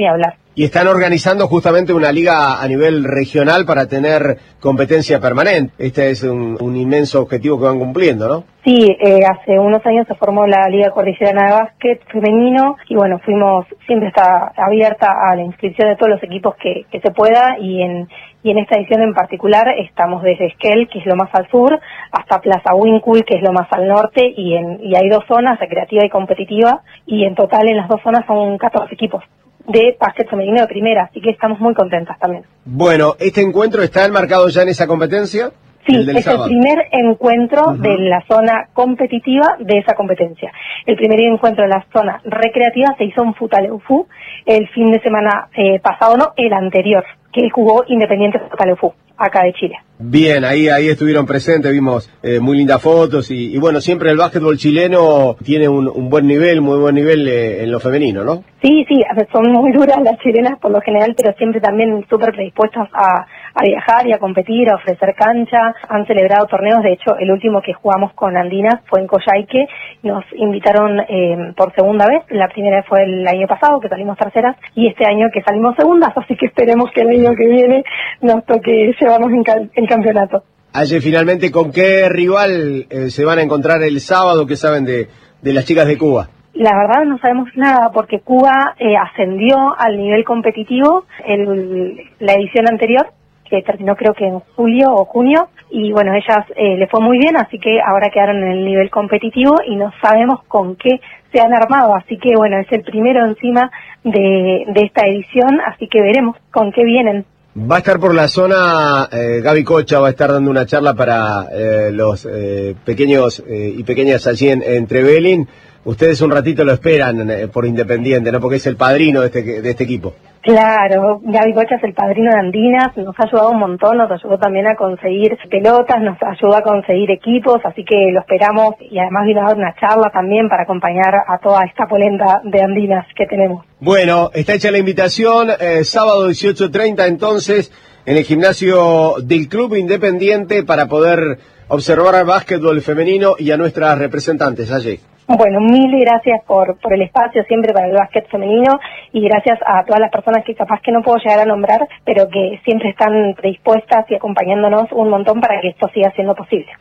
Y están organizando justamente una liga a nivel regional para tener competencia permanente. Este es un, un inmenso objetivo que van cumpliendo, ¿no? Sí, eh, hace unos años se formó la Liga Cordillerana de Básquet femenino y bueno, fuimos, siempre está abierta a la inscripción de todos los equipos que, que se pueda y en y en esta edición en particular estamos desde Esquel, que es lo más al sur, hasta Plaza Winkul, que es lo más al norte, y en y hay dos zonas, recreativa y competitiva, y en total en las dos zonas son catorce equipos de básquet femenino de primera, así que estamos muy contentas también. Bueno, ¿este encuentro está enmarcado ya en esa competencia? Sí, el es sábado. El primer encuentro uh-huh. de la zona competitiva de esa competencia. El primer encuentro de la zona recreativa se hizo en Futaleufú el fin de semana eh, pasado, no, el anterior, que jugó Independiente Futaleufú, acá de Chile. Bien, ahí ahí estuvieron presentes, vimos eh, muy lindas fotos y, y bueno, siempre el básquetbol chileno tiene un, un buen nivel, muy buen nivel eh, en lo femenino, ¿no? Sí, sí, son muy duras las chilenas por lo general, pero siempre también súper predispuestas a, a viajar y a competir, a ofrecer cancha. Han celebrado torneos, de hecho, el último que jugamos con Andinas fue en Coyhaique. Nos invitaron eh, por segunda vez, la primera vez fue el año pasado, que salimos terceras, y este año que salimos segundas, así que esperemos que el año que viene nos toque llevarnos en cal- el campeonato. Ayer, finalmente, ¿con qué rival eh, se van a encontrar el sábado? ¿Qué saben de, de las chicas de Cuba? La verdad no sabemos nada porque Cuba eh, ascendió al nivel competitivo en la edición anterior, que terminó creo que en julio o junio, y bueno, ellas eh, le fue muy bien, así que ahora quedaron en el nivel competitivo y no sabemos con qué se han armado, así que bueno, es el primero encima de, de esta edición, así que veremos con qué vienen. Va a estar por la zona, eh, Gaby Cocha va a estar dando una charla para eh, los eh, pequeños eh, y pequeñas allí en, en Trevelin. Ustedes un ratito lo esperan eh, por Independiente, ¿no? Porque es el padrino de este, de este equipo. Claro, Gaby Cocha es el padrino de Andinas, nos ha ayudado un montón, nos ayudó también a conseguir pelotas, nos ayudó a conseguir equipos, así que lo esperamos y además vino a dar una charla también para acompañar a toda esta polenta de Andinas que tenemos. Bueno, está hecha la invitación, eh, sábado dieciocho treinta entonces, en el gimnasio del Club Independiente para poder observar al básquetbol femenino y a nuestras representantes allí. Bueno, mil gracias por, por el espacio siempre para el básquet femenino y gracias a todas las personas que capaz que no puedo llegar a nombrar, pero que siempre están predispuestas y acompañándonos un montón para que esto siga siendo posible.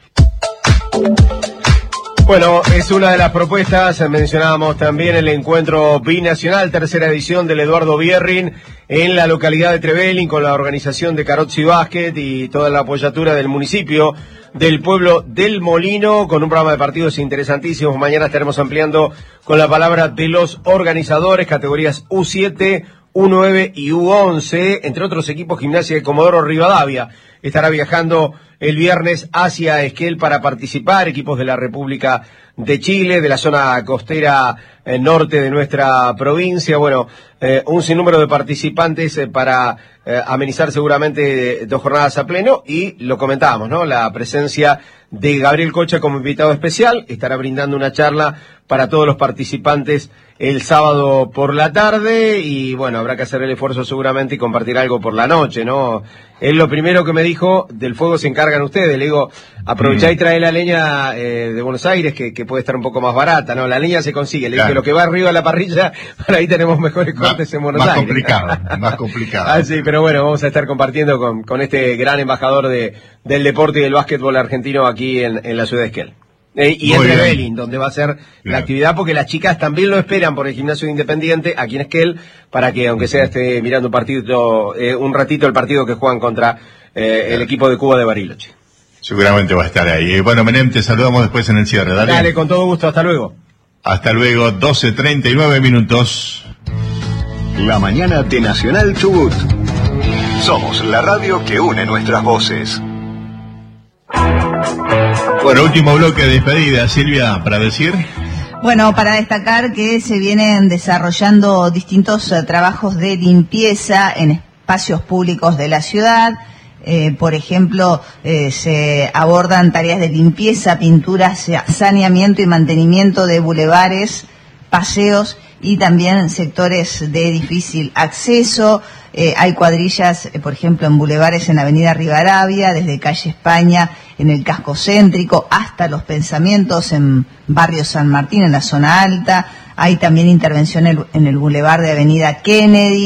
Bueno, es una de las propuestas, mencionábamos también el encuentro binacional, tercera edición del Eduardo Bierrin en la localidad de Trevelin con la organización de Carozzi Básquet y toda la apoyatura del municipio del pueblo del Molino, con un programa de partidos interesantísimos. Mañana estaremos ampliando con la palabra de los organizadores, categorías U siete, U nueve y U once, entre otros equipos. Gimnasia de Comodoro Rivadavia estará viajando el viernes hacia Esquel para participar, equipos de la República de Chile, de la zona costera eh, norte de nuestra provincia. Bueno, eh, un sinnúmero de participantes eh, para eh, amenizar seguramente dos jornadas a pleno, y lo comentábamos, ¿no? La presencia de Gabriel Cocha como invitado especial, estará brindando una charla para todos los participantes el sábado por la tarde, y bueno, habrá que hacer el esfuerzo seguramente y compartir algo por la noche, ¿no? Es lo primero que me dijo, del fuego se encargan ustedes. Le digo, aprovechá y trae la leña eh, de Buenos Aires, que, que puede estar un poco más barata, ¿no? La leña se consigue. Le claro. dije, lo que va arriba de la parrilla, para ahí tenemos mejores cortes en Buenos más Aires. Complicado, más complicado. Ah, sí, pero bueno, vamos a estar compartiendo con, con este gran embajador de, del deporte y del básquetbol argentino aquí en, en la ciudad de Esquel. Eh, y en Trevelin, donde va a ser claro. la actividad, porque las chicas también lo esperan por el gimnasio Independiente aquí en Esquel, para que aunque sea esté mirando un partido, eh, un ratito el partido que juegan contra eh, claro. el equipo de Cuba de Bariloche. Seguramente va a estar ahí. Bueno, Menem, te saludamos después en el cierre. Dale, Dale con todo gusto, hasta luego. Hasta luego, doce treinta y nueve minutos. La mañana de Nacional Chubut. Somos la radio que une nuestras voces. Bueno, último bloque de despedida, Silvia, para decir. Bueno, para destacar que se vienen desarrollando distintos uh, trabajos de limpieza en espacios públicos de la ciudad. Eh, por ejemplo, eh, se abordan tareas de limpieza, pinturas, saneamiento y mantenimiento de bulevares, paseos y también sectores de difícil acceso. Eh, hay cuadrillas, eh, por ejemplo, en bulevares en Avenida Rivadavia, desde calle España, en el casco céntrico, hasta Los Pensamientos, en Barrio San Martín, en la zona alta. Hay también intervención en el, en el bulevar de Avenida Kennedy,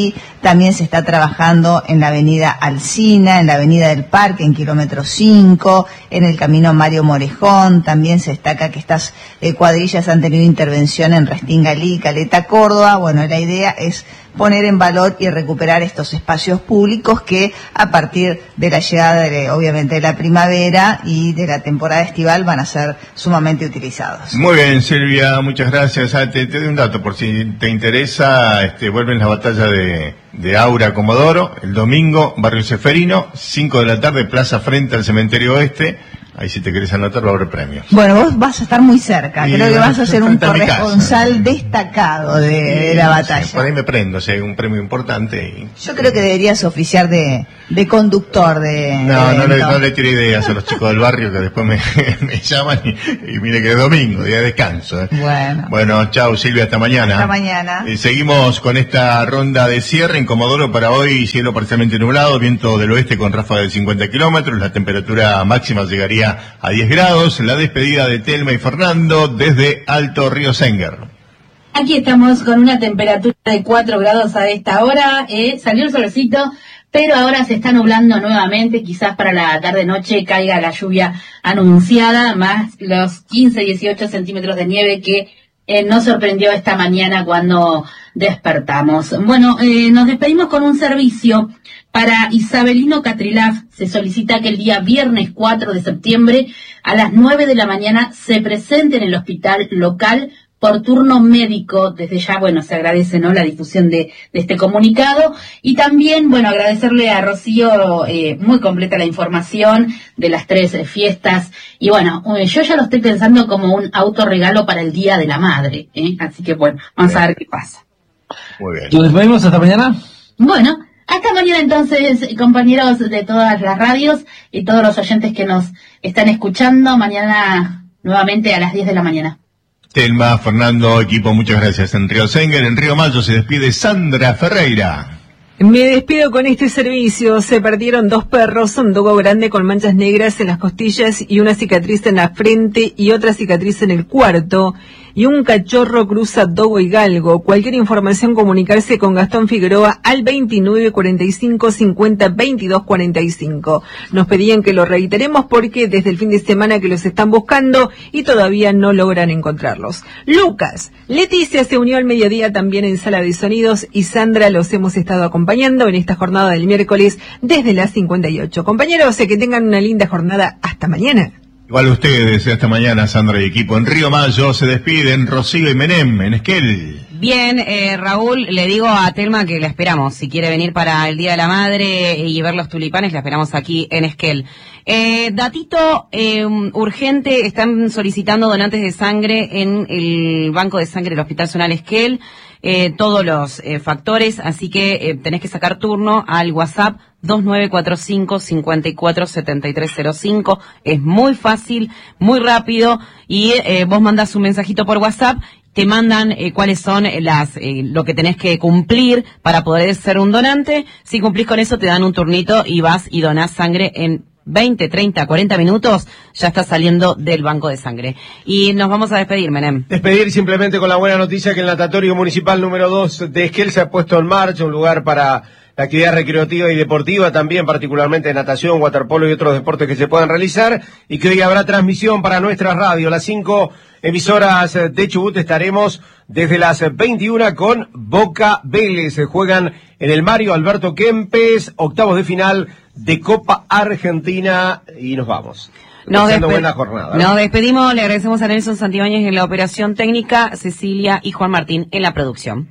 También se está trabajando en la avenida Alsina, en la avenida del Parque, en kilómetro cinco, en el camino Mario Morejón. También se destaca que estas eh, cuadrillas han tenido intervención en Restingalí, Caleta, Córdoba. Bueno, la idea es poner en valor y recuperar estos espacios públicos que a partir de la llegada, de, obviamente, de la primavera y de la temporada estival van a ser sumamente utilizados. Muy bien, Silvia, muchas gracias. Ah, te, te doy un dato, por si te interesa, este, vuelven la batalla de, de Aura Comodoro, el domingo, Barrio Ceferino, cinco de la tarde, plaza frente al Cementerio Oeste. Ahí si te querés anotar va a haber premios. Bueno, vos vas a estar muy cerca, Y creo que bueno, vas a ser un frente a mi casa. corresponsal destacado de, de la batalla. Sí, por ahí me prendo, si hay un premio importante. Y... Yo creo que deberías oficiar de, de conductor de No, de no le, evento. no le tiro ideas a los chicos del barrio que después me, me llaman y, y mire que es domingo, día de descanso. ¿eh? Bueno. Bueno, chao Silvia, hasta mañana. Hasta mañana. Eh, seguimos con esta ronda de cierre en Comodoro para hoy, cielo parcialmente nublado, viento del oeste con ráfaga de cincuenta kilómetros, la temperatura máxima llegaría a diez grados, la despedida de Telma y Fernando desde Alto Río Senguer. Aquí estamos con una temperatura de cuatro grados a esta hora, eh, salió el solcito, pero ahora se está nublando nuevamente, quizás para la tarde-noche caiga la lluvia anunciada, más los quince, dieciocho centímetros de nieve que eh, nos sorprendió esta mañana cuando despertamos. Bueno, eh, nos despedimos con un servicio para Isabelino Catrilaf. Se solicita que el día viernes cuatro de septiembre a las nueve de la mañana se presente en el hospital local por turno médico. Desde ya, bueno, se agradece, ¿no?, la difusión de, de este comunicado. Y también, bueno, agradecerle a Rocío, eh, muy completa la información de las tres eh, fiestas. Y bueno, eh, yo ya lo estoy pensando como un autorregalo para el Día de la Madre, ¿eh? Así que bueno, vamos a ver qué pasa. Muy bien. ¿Nos despedimos hasta mañana? Bueno, hasta mañana entonces, compañeros de todas las radios y todos los oyentes que nos están escuchando. Mañana nuevamente a las diez de la mañana. Telma, Fernando, equipo, muchas gracias. En Río Senguer, en Río Mayo se despide Sandra Ferreira. Me despido con este servicio. Se perdieron dos perros, un dogo grande con manchas negras en las costillas y una cicatriz en la frente y otra cicatriz en el cuarto. Y un cachorro cruza dogo y galgo. Cualquier información, comunicarse con Gastón Figueroa al veintinueve cuarenta y cinco cincuenta veintidós cuarenta y cinco. Nos pedían que lo reiteremos porque desde el fin de semana que los están buscando y todavía no logran encontrarlos. Lucas, Leticia se unió al mediodía también en Sala de Sonidos y Sandra los hemos estado acompañando en esta jornada del miércoles desde las cincuenta y ocho. Compañeros, que tengan una linda jornada. Hasta mañana. Igual ustedes, hasta mañana, Sandra y equipo. En Río Mayo se despiden Rocío y Menem, en Esquel. Bien, eh, Raúl, le digo a Telma que la esperamos. Si quiere venir para el Día de la Madre y ver los tulipanes, la esperamos aquí en Esquel. Eh, datito eh, urgente, están solicitando donantes de sangre en el Banco de Sangre del Hospital Zonal Esquel. Eh, todos los eh, factores, así que eh, tenés que sacar turno al WhatsApp dos nueve cuatro cinco, cinco cuatro, siete tres cero cinco. Es muy fácil, muy rápido, y eh, vos mandás un mensajito por WhatsApp, te mandan eh, cuáles son las eh, lo que tenés que cumplir para poder ser un donante. Si cumplís con eso, te dan un turnito y vas y donás sangre en veinte, treinta, cuarenta minutos, ya está saliendo del banco de sangre. Y nos vamos a despedir, Menem. Despedir simplemente con la buena noticia que el natatorio municipal número dos de Esquel se ha puesto en marcha, un lugar para la actividad recreativa y deportiva, también particularmente natación, waterpolo y otros deportes que se puedan realizar, y que hoy habrá transmisión para nuestra radio. Las cinco emisoras de Chubut estaremos desde las veintiuna con Boca Vélez. Se juegan en el Mario Alberto Kempes, octavos de final de Copa Argentina, y nos vamos. Nos, Pasando despe buena jornada. nos despedimos, le agradecemos a Nelson Santibáñez en la operación técnica, Cecilia y Juan Martín en la producción.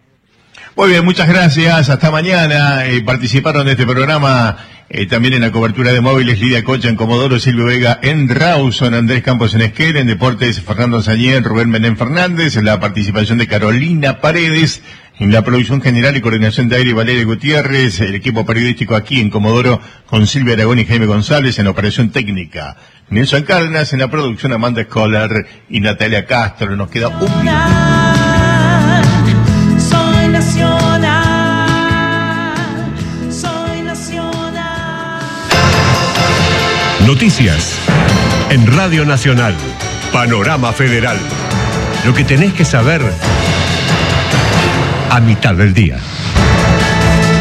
Muy bien, muchas gracias. Hasta mañana. Eh, participaron de este programa eh, también en la cobertura de móviles Lidia Cocha en Comodoro, Silvio Vega en Rawson, Andrés Campos en Esquel, en Deportes Fernando Sañé, Rubén Menem Fernández, en la participación de Carolina Paredes, en la producción general y coordinación de aire Valeria Gutiérrez, el equipo periodístico aquí en Comodoro con Silvia Aragón y Jaime González, en la operación técnica Nelson Cárdenas, en la producción Amanda Scholar y Natalia Castro. Nos queda un minuto. Soy nacional, soy nacional. Noticias en Radio Nacional. Panorama Federal. Lo que tenés que saber a mitad del día.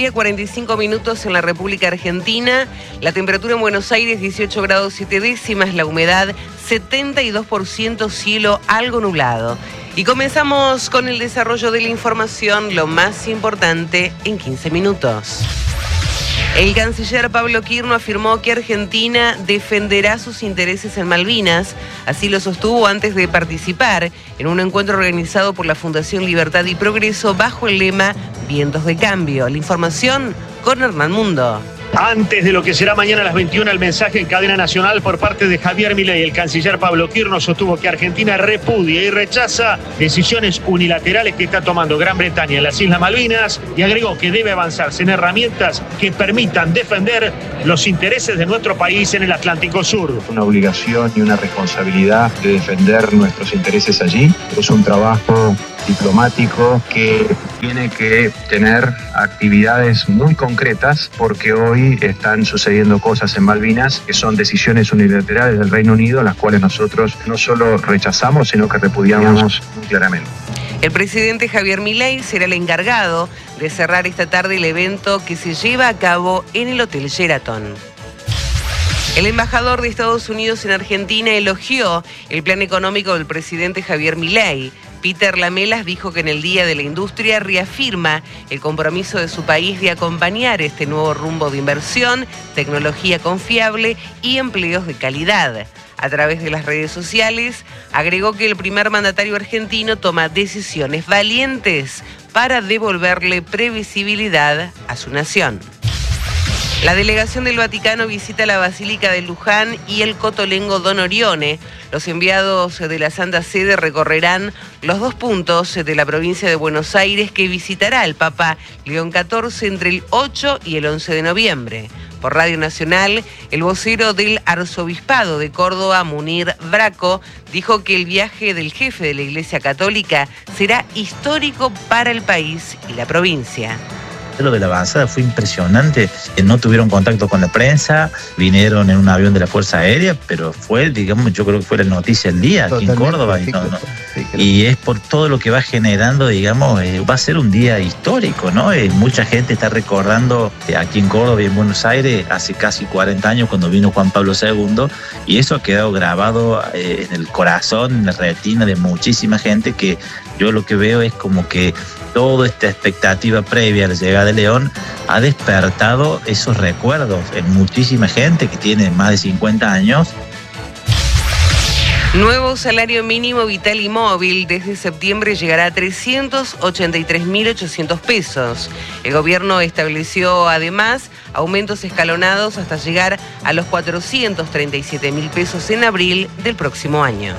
mediodía, cuarenta y cinco minutos en la República Argentina. La temperatura en Buenos Aires, dieciocho grados siete décimas. La humedad, setenta y dos por ciento. Cielo algo nublado. Y comenzamos con el desarrollo de la información, lo más importante en quince minutos. El canciller Pablo Quirno afirmó que Argentina defenderá sus intereses en Malvinas. Así lo sostuvo antes de participar en un encuentro organizado por la Fundación Libertad y Progreso bajo el lema Vientos de Cambio. La información con Hernán Mundo. Antes de lo que será mañana a las veintiuna, el mensaje en cadena nacional por parte de Javier Milei. El canciller Pablo Quirno sostuvo que Argentina repudia y rechaza decisiones unilaterales que está tomando Gran Bretaña en las Islas Malvinas y agregó que debe avanzarse en herramientas que permitan defender los intereses de nuestro país en el Atlántico Sur. Una obligación y una responsabilidad de defender nuestros intereses allí. Es un trabajo diplomático que tiene que tener actividades muy concretas porque hoy están sucediendo cosas en Malvinas que son decisiones unilaterales del Reino Unido, las cuales nosotros no solo rechazamos, sino que repudiamos muy claramente. El presidente Javier Milei será el encargado de cerrar esta tarde el evento que se lleva a cabo en el Hotel Sheraton. El embajador de Estados Unidos en Argentina elogió el plan económico del presidente Javier Milei. Peter Lamelas dijo que en el Día de la Industria reafirma el compromiso de su país de acompañar este nuevo rumbo de inversión, tecnología confiable y empleos de calidad. A través de las redes sociales, agregó que el primer mandatario argentino toma decisiones valientes para devolverle previsibilidad a su nación. La delegación del Vaticano visita la Basílica de Luján y el Cotolengo Don Orione. Los enviados de la Santa Sede recorrerán los dos puntos de la provincia de Buenos Aires que visitará el Papa León catorce entre el ocho y el once de noviembre. Por Radio Nacional, el vocero del Arzobispado de Córdoba, Munir Braco, dijo que el viaje del jefe de la Iglesia Católica será histórico para el país y la provincia. Lo de la avanzada fue impresionante, no tuvieron contacto con la prensa, vinieron en un avión de la Fuerza Aérea, pero fue, digamos, yo creo que fue la noticia del día aquí en Córdoba. Y, no, no. y es por todo lo que va generando, digamos, eh, va a ser un día histórico, ¿no? Eh, mucha gente está recordando eh, aquí en Córdoba y en Buenos Aires hace casi cuarenta años cuando vino Juan Pablo segundo, y eso ha quedado grabado eh, en el corazón, en la retina de muchísima gente, que yo lo que veo es como que toda esta expectativa previa a la llegada de León ha despertado esos recuerdos en muchísima gente que tiene más de cincuenta años. Nuevo salario mínimo vital y móvil desde septiembre llegará a trescientos ochenta y tres mil ochocientos pesos. El gobierno estableció además aumentos escalonados hasta llegar a los cuatrocientos treinta y siete mil pesos en abril del próximo año.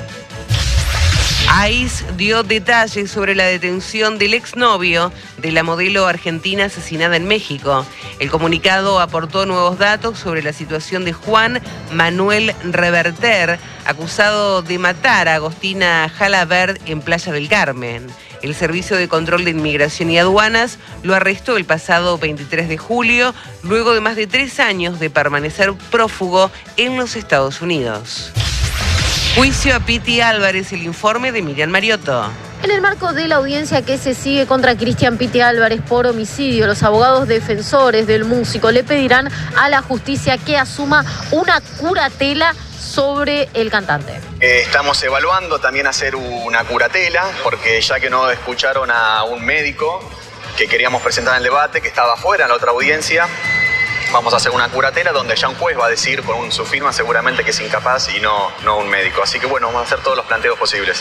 A I C E dio detalles sobre la detención del exnovio de la modelo argentina asesinada en México. El comunicado aportó nuevos datos sobre la situación de Juan Manuel Reverter, acusado de matar a Agostina Jalabert en Playa del Carmen. El Servicio de Control de Inmigración y Aduanas lo arrestó el pasado veintitrés de julio, luego de más de tres años de permanecer prófugo en los Estados Unidos. Juicio a Piti Álvarez, el informe de Miriam Mariotto. En el marco de la audiencia que se sigue contra Cristian Piti Álvarez por homicidio, los abogados defensores del músico le pedirán a la justicia que asuma una curatela sobre el cantante. Eh, estamos evaluando también hacer una curatela, porque ya que no escucharon a un médico que queríamos presentar en el debate, que estaba afuera en la otra audiencia, vamos a hacer una curatela donde ya un juez va a decir con un, su firma seguramente que es incapaz y no, no un médico. Así que bueno, vamos a hacer todos los planteos posibles.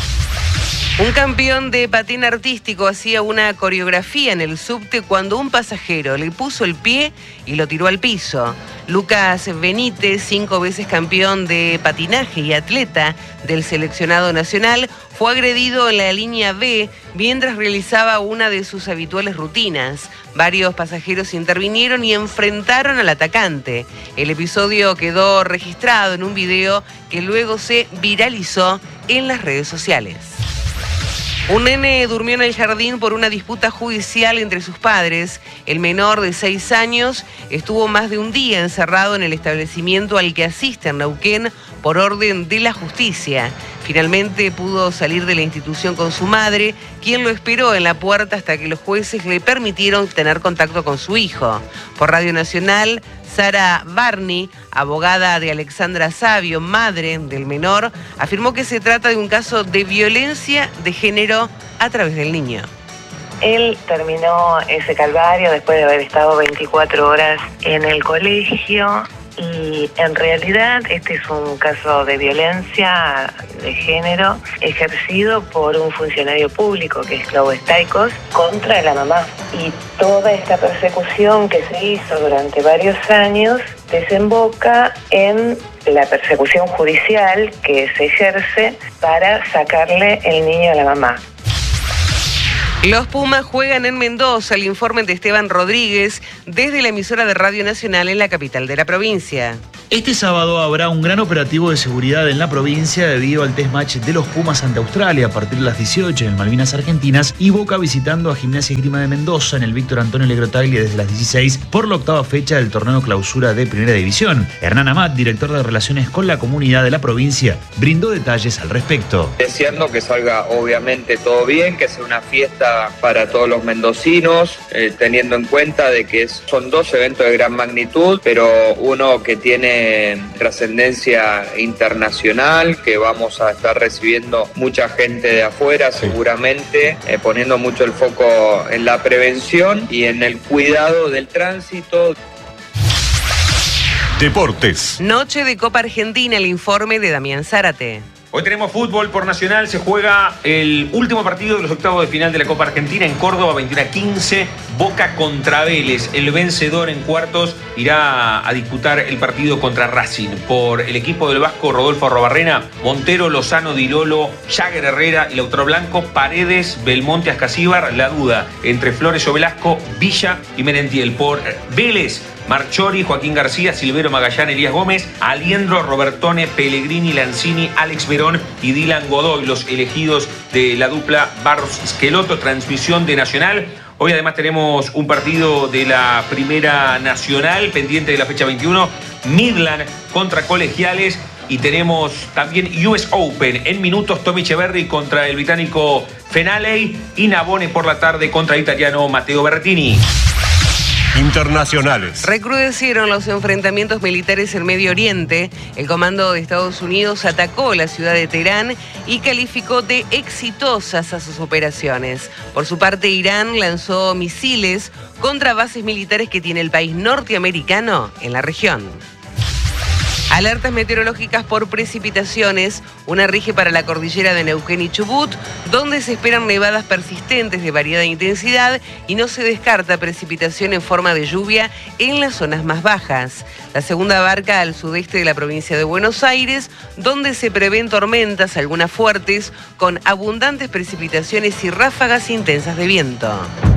Un campeón de patín artístico hacía una coreografía en el subte cuando un pasajero le puso el pie y lo tiró al piso. Lucas Benítez, cinco veces campeón de patinaje y atleta del seleccionado nacional, fue agredido en la línea B mientras realizaba una de sus habituales rutinas. Varios pasajeros intervinieron y enfrentaron al atacante. El episodio quedó registrado en un video que luego se viralizó en las redes sociales. Un nene durmió en el jardín por una disputa judicial entre sus padres. El menor de seis años estuvo más de un día encerrado en el establecimiento al que asiste en Neuquén por orden de la justicia. Finalmente pudo salir de la institución con su madre, quien lo esperó en la puerta hasta que los jueces le permitieron tener contacto con su hijo. Por Radio Nacional, Sara Barney, abogada de Alexandra Savio, madre del menor, afirmó que se trata de un caso de violencia de género a través del niño. Él terminó ese calvario después de haber estado veinticuatro horas en el colegio y en realidad este es un caso de violencia de género ejercido por un funcionario público que es Clau Staikos contra la mamá. Y toda esta persecución que se hizo durante varios años desemboca en la persecución judicial que se ejerce para sacarle el niño a la mamá. Los Pumas juegan en Mendoza, el informe de Esteban Rodríguez desde la emisora de Radio Nacional en la capital de la provincia. Este sábado habrá un gran operativo de seguridad en la provincia debido al test match de los Pumas ante Australia a partir de las dieciocho en Malvinas Argentinas y Boca visitando a Gimnasia Esgrima de Mendoza en el Víctor Antonio Legrotaglia desde las dieciséis por la octava fecha del torneo clausura de Primera División. Hernán Amat, director de Relaciones con la Comunidad de la provincia, brindó detalles al respecto. Deseando que salga obviamente todo bien, que sea una fiesta para todos los mendocinos, eh, teniendo en cuenta de que es, son dos eventos de gran magnitud, pero uno que tiene trascendencia internacional, que vamos a estar recibiendo mucha gente de afuera seguramente, eh, poniendo mucho el foco en la prevención y en el cuidado del tránsito. Deportes. Noche de Copa Argentina, el informe de Damián Zárate. Hoy tenemos fútbol por Nacional, se juega el último partido de los octavos de final de la Copa Argentina en Córdoba, veintiuno a quince, Boca contra Vélez. El vencedor en cuartos irá a disputar el partido contra Racing. Por el equipo del Vasco, Rodolfo Arrobarrena, Montero, Lozano, Dilolo, Jagger Herrera y Lautaro Blanco, Paredes, Belmonte, Ascasíbar. La duda entre Flores o Velasco, Villa y Merentiel. Por Vélez, Marchori, Joaquín García, Silvero Magallán, Elías Gómez, Aliendro, Robertone, Pellegrini, Lanzini, Alex Verón y Dylan Godoy, los elegidos de la dupla Barros Esqueloto. Transmisión de Nacional. Hoy además tenemos un partido de la Primera Nacional, pendiente de la fecha veintiuno, Midland contra Colegiales. Y tenemos también U S Open en minutos, Tommy Echeverry contra el británico Fenaley y Navone por la tarde contra el italiano Matteo Berrettini. Internacionales. Recrudecieron los enfrentamientos militares en Medio Oriente. El comando de Estados Unidos atacó la ciudad de Teherán y calificó de exitosas a sus operaciones. Por su parte, Irán lanzó misiles contra bases militares que tiene el país norteamericano en la región. Alertas meteorológicas por precipitaciones. Una rige para la cordillera de Neuquén y Chubut, donde se esperan nevadas persistentes de variada intensidad y no se descarta precipitación en forma de lluvia en las zonas más bajas. La segunda abarca al sudeste de la provincia de Buenos Aires, donde se prevén tormentas, algunas fuertes, con abundantes precipitaciones y ráfagas intensas de viento.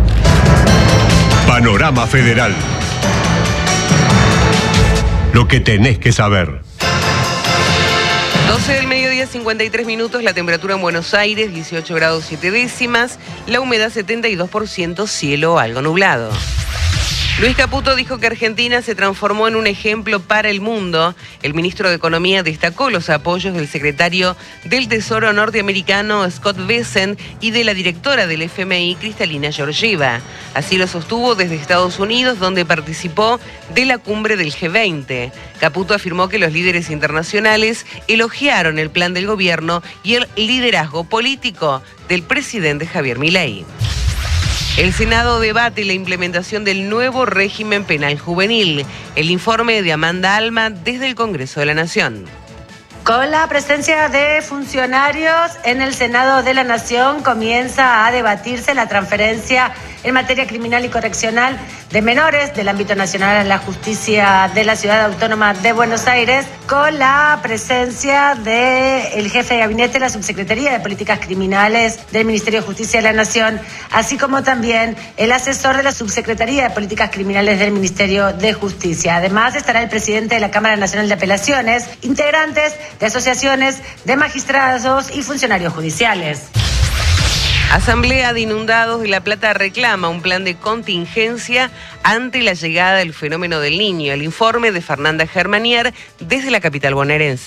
Panorama Federal. Lo que tenés que saber. doce del mediodía, cincuenta y tres minutos, la temperatura en Buenos Aires, dieciocho grados siete décimas, la humedad setenta y dos por ciento, cielo algo nublado. Luis Caputo dijo que Argentina se transformó en un ejemplo para el mundo. El ministro de Economía destacó los apoyos del secretario del Tesoro norteamericano Scott Bessent y de la directora del F M I, Cristalina Georgieva. Así lo sostuvo desde Estados Unidos, donde participó de la cumbre del G veinte. Caputo afirmó que los líderes internacionales elogiaron el plan del gobierno y el liderazgo político del presidente Javier Milei. El Senado debate la implementación del nuevo régimen penal juvenil. El informe de Amanda Alma desde el Congreso de la Nación. Con la presencia de funcionarios en el Senado de la Nación comienza a debatirse la transferencia en materia criminal y correccional de menores del ámbito nacional a la justicia de la Ciudad Autónoma de Buenos Aires, con la presencia del jefe de gabinete de la Subsecretaría de Políticas Criminales del Ministerio de Justicia de la Nación, así como también el asesor de la Subsecretaría de Políticas Criminales del Ministerio de Justicia. Además estará el presidente de la Cámara Nacional de Apelaciones, integrantes de asociaciones de magistrados y funcionarios judiciales. Asamblea de Inundados de La Plata reclama un plan de contingencia ante la llegada del fenómeno del Niño. El informe de Fernanda Germanier desde la capital bonaerense.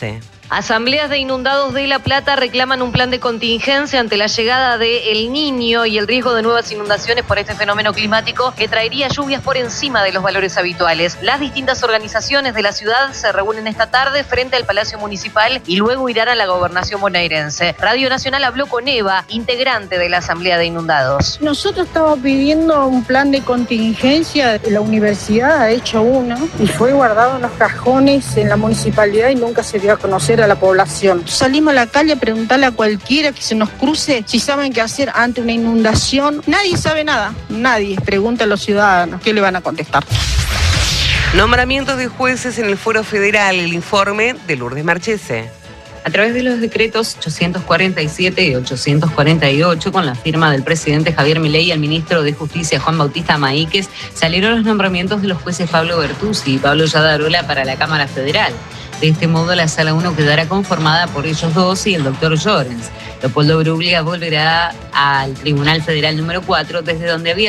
Asambleas de inundados de La Plata reclaman un plan de contingencia ante la llegada de El Niño y el riesgo de nuevas inundaciones por este fenómeno climático que traería lluvias por encima de los valores habituales. Las distintas organizaciones de la ciudad se reúnen esta tarde frente al Palacio Municipal y luego irán a la gobernación bonaerense. Radio Nacional habló con Eva, integrante de la Asamblea de Inundados. Nosotros estamos pidiendo un plan de contingencia. La universidad ha hecho uno y fue guardado en los cajones en la municipalidad y nunca se dio a conocer a la población. Salimos a la calle a preguntarle a cualquiera que se nos cruce si saben qué hacer ante una inundación. Nadie sabe nada, nadie. Pregunta a los ciudadanos, ¿qué le van a contestar? Nombramientos de jueces en el Fuero Federal, el informe de Lourdes Marchese. A través de los decretos ochocientos cuarenta y siete y ochocientos cuarenta y ocho, con la firma del presidente Javier Milei y el ministro de Justicia Juan Bautista Maíquez, salieron los nombramientos de los jueces Pablo Bertuzzi y Pablo Yadarola para la Cámara Federal. De este modo, la Sala uno quedará conformada por ellos dos y el doctor Llorens. Leopoldo Bruglia volverá al Tribunal Federal número cuatro, desde donde había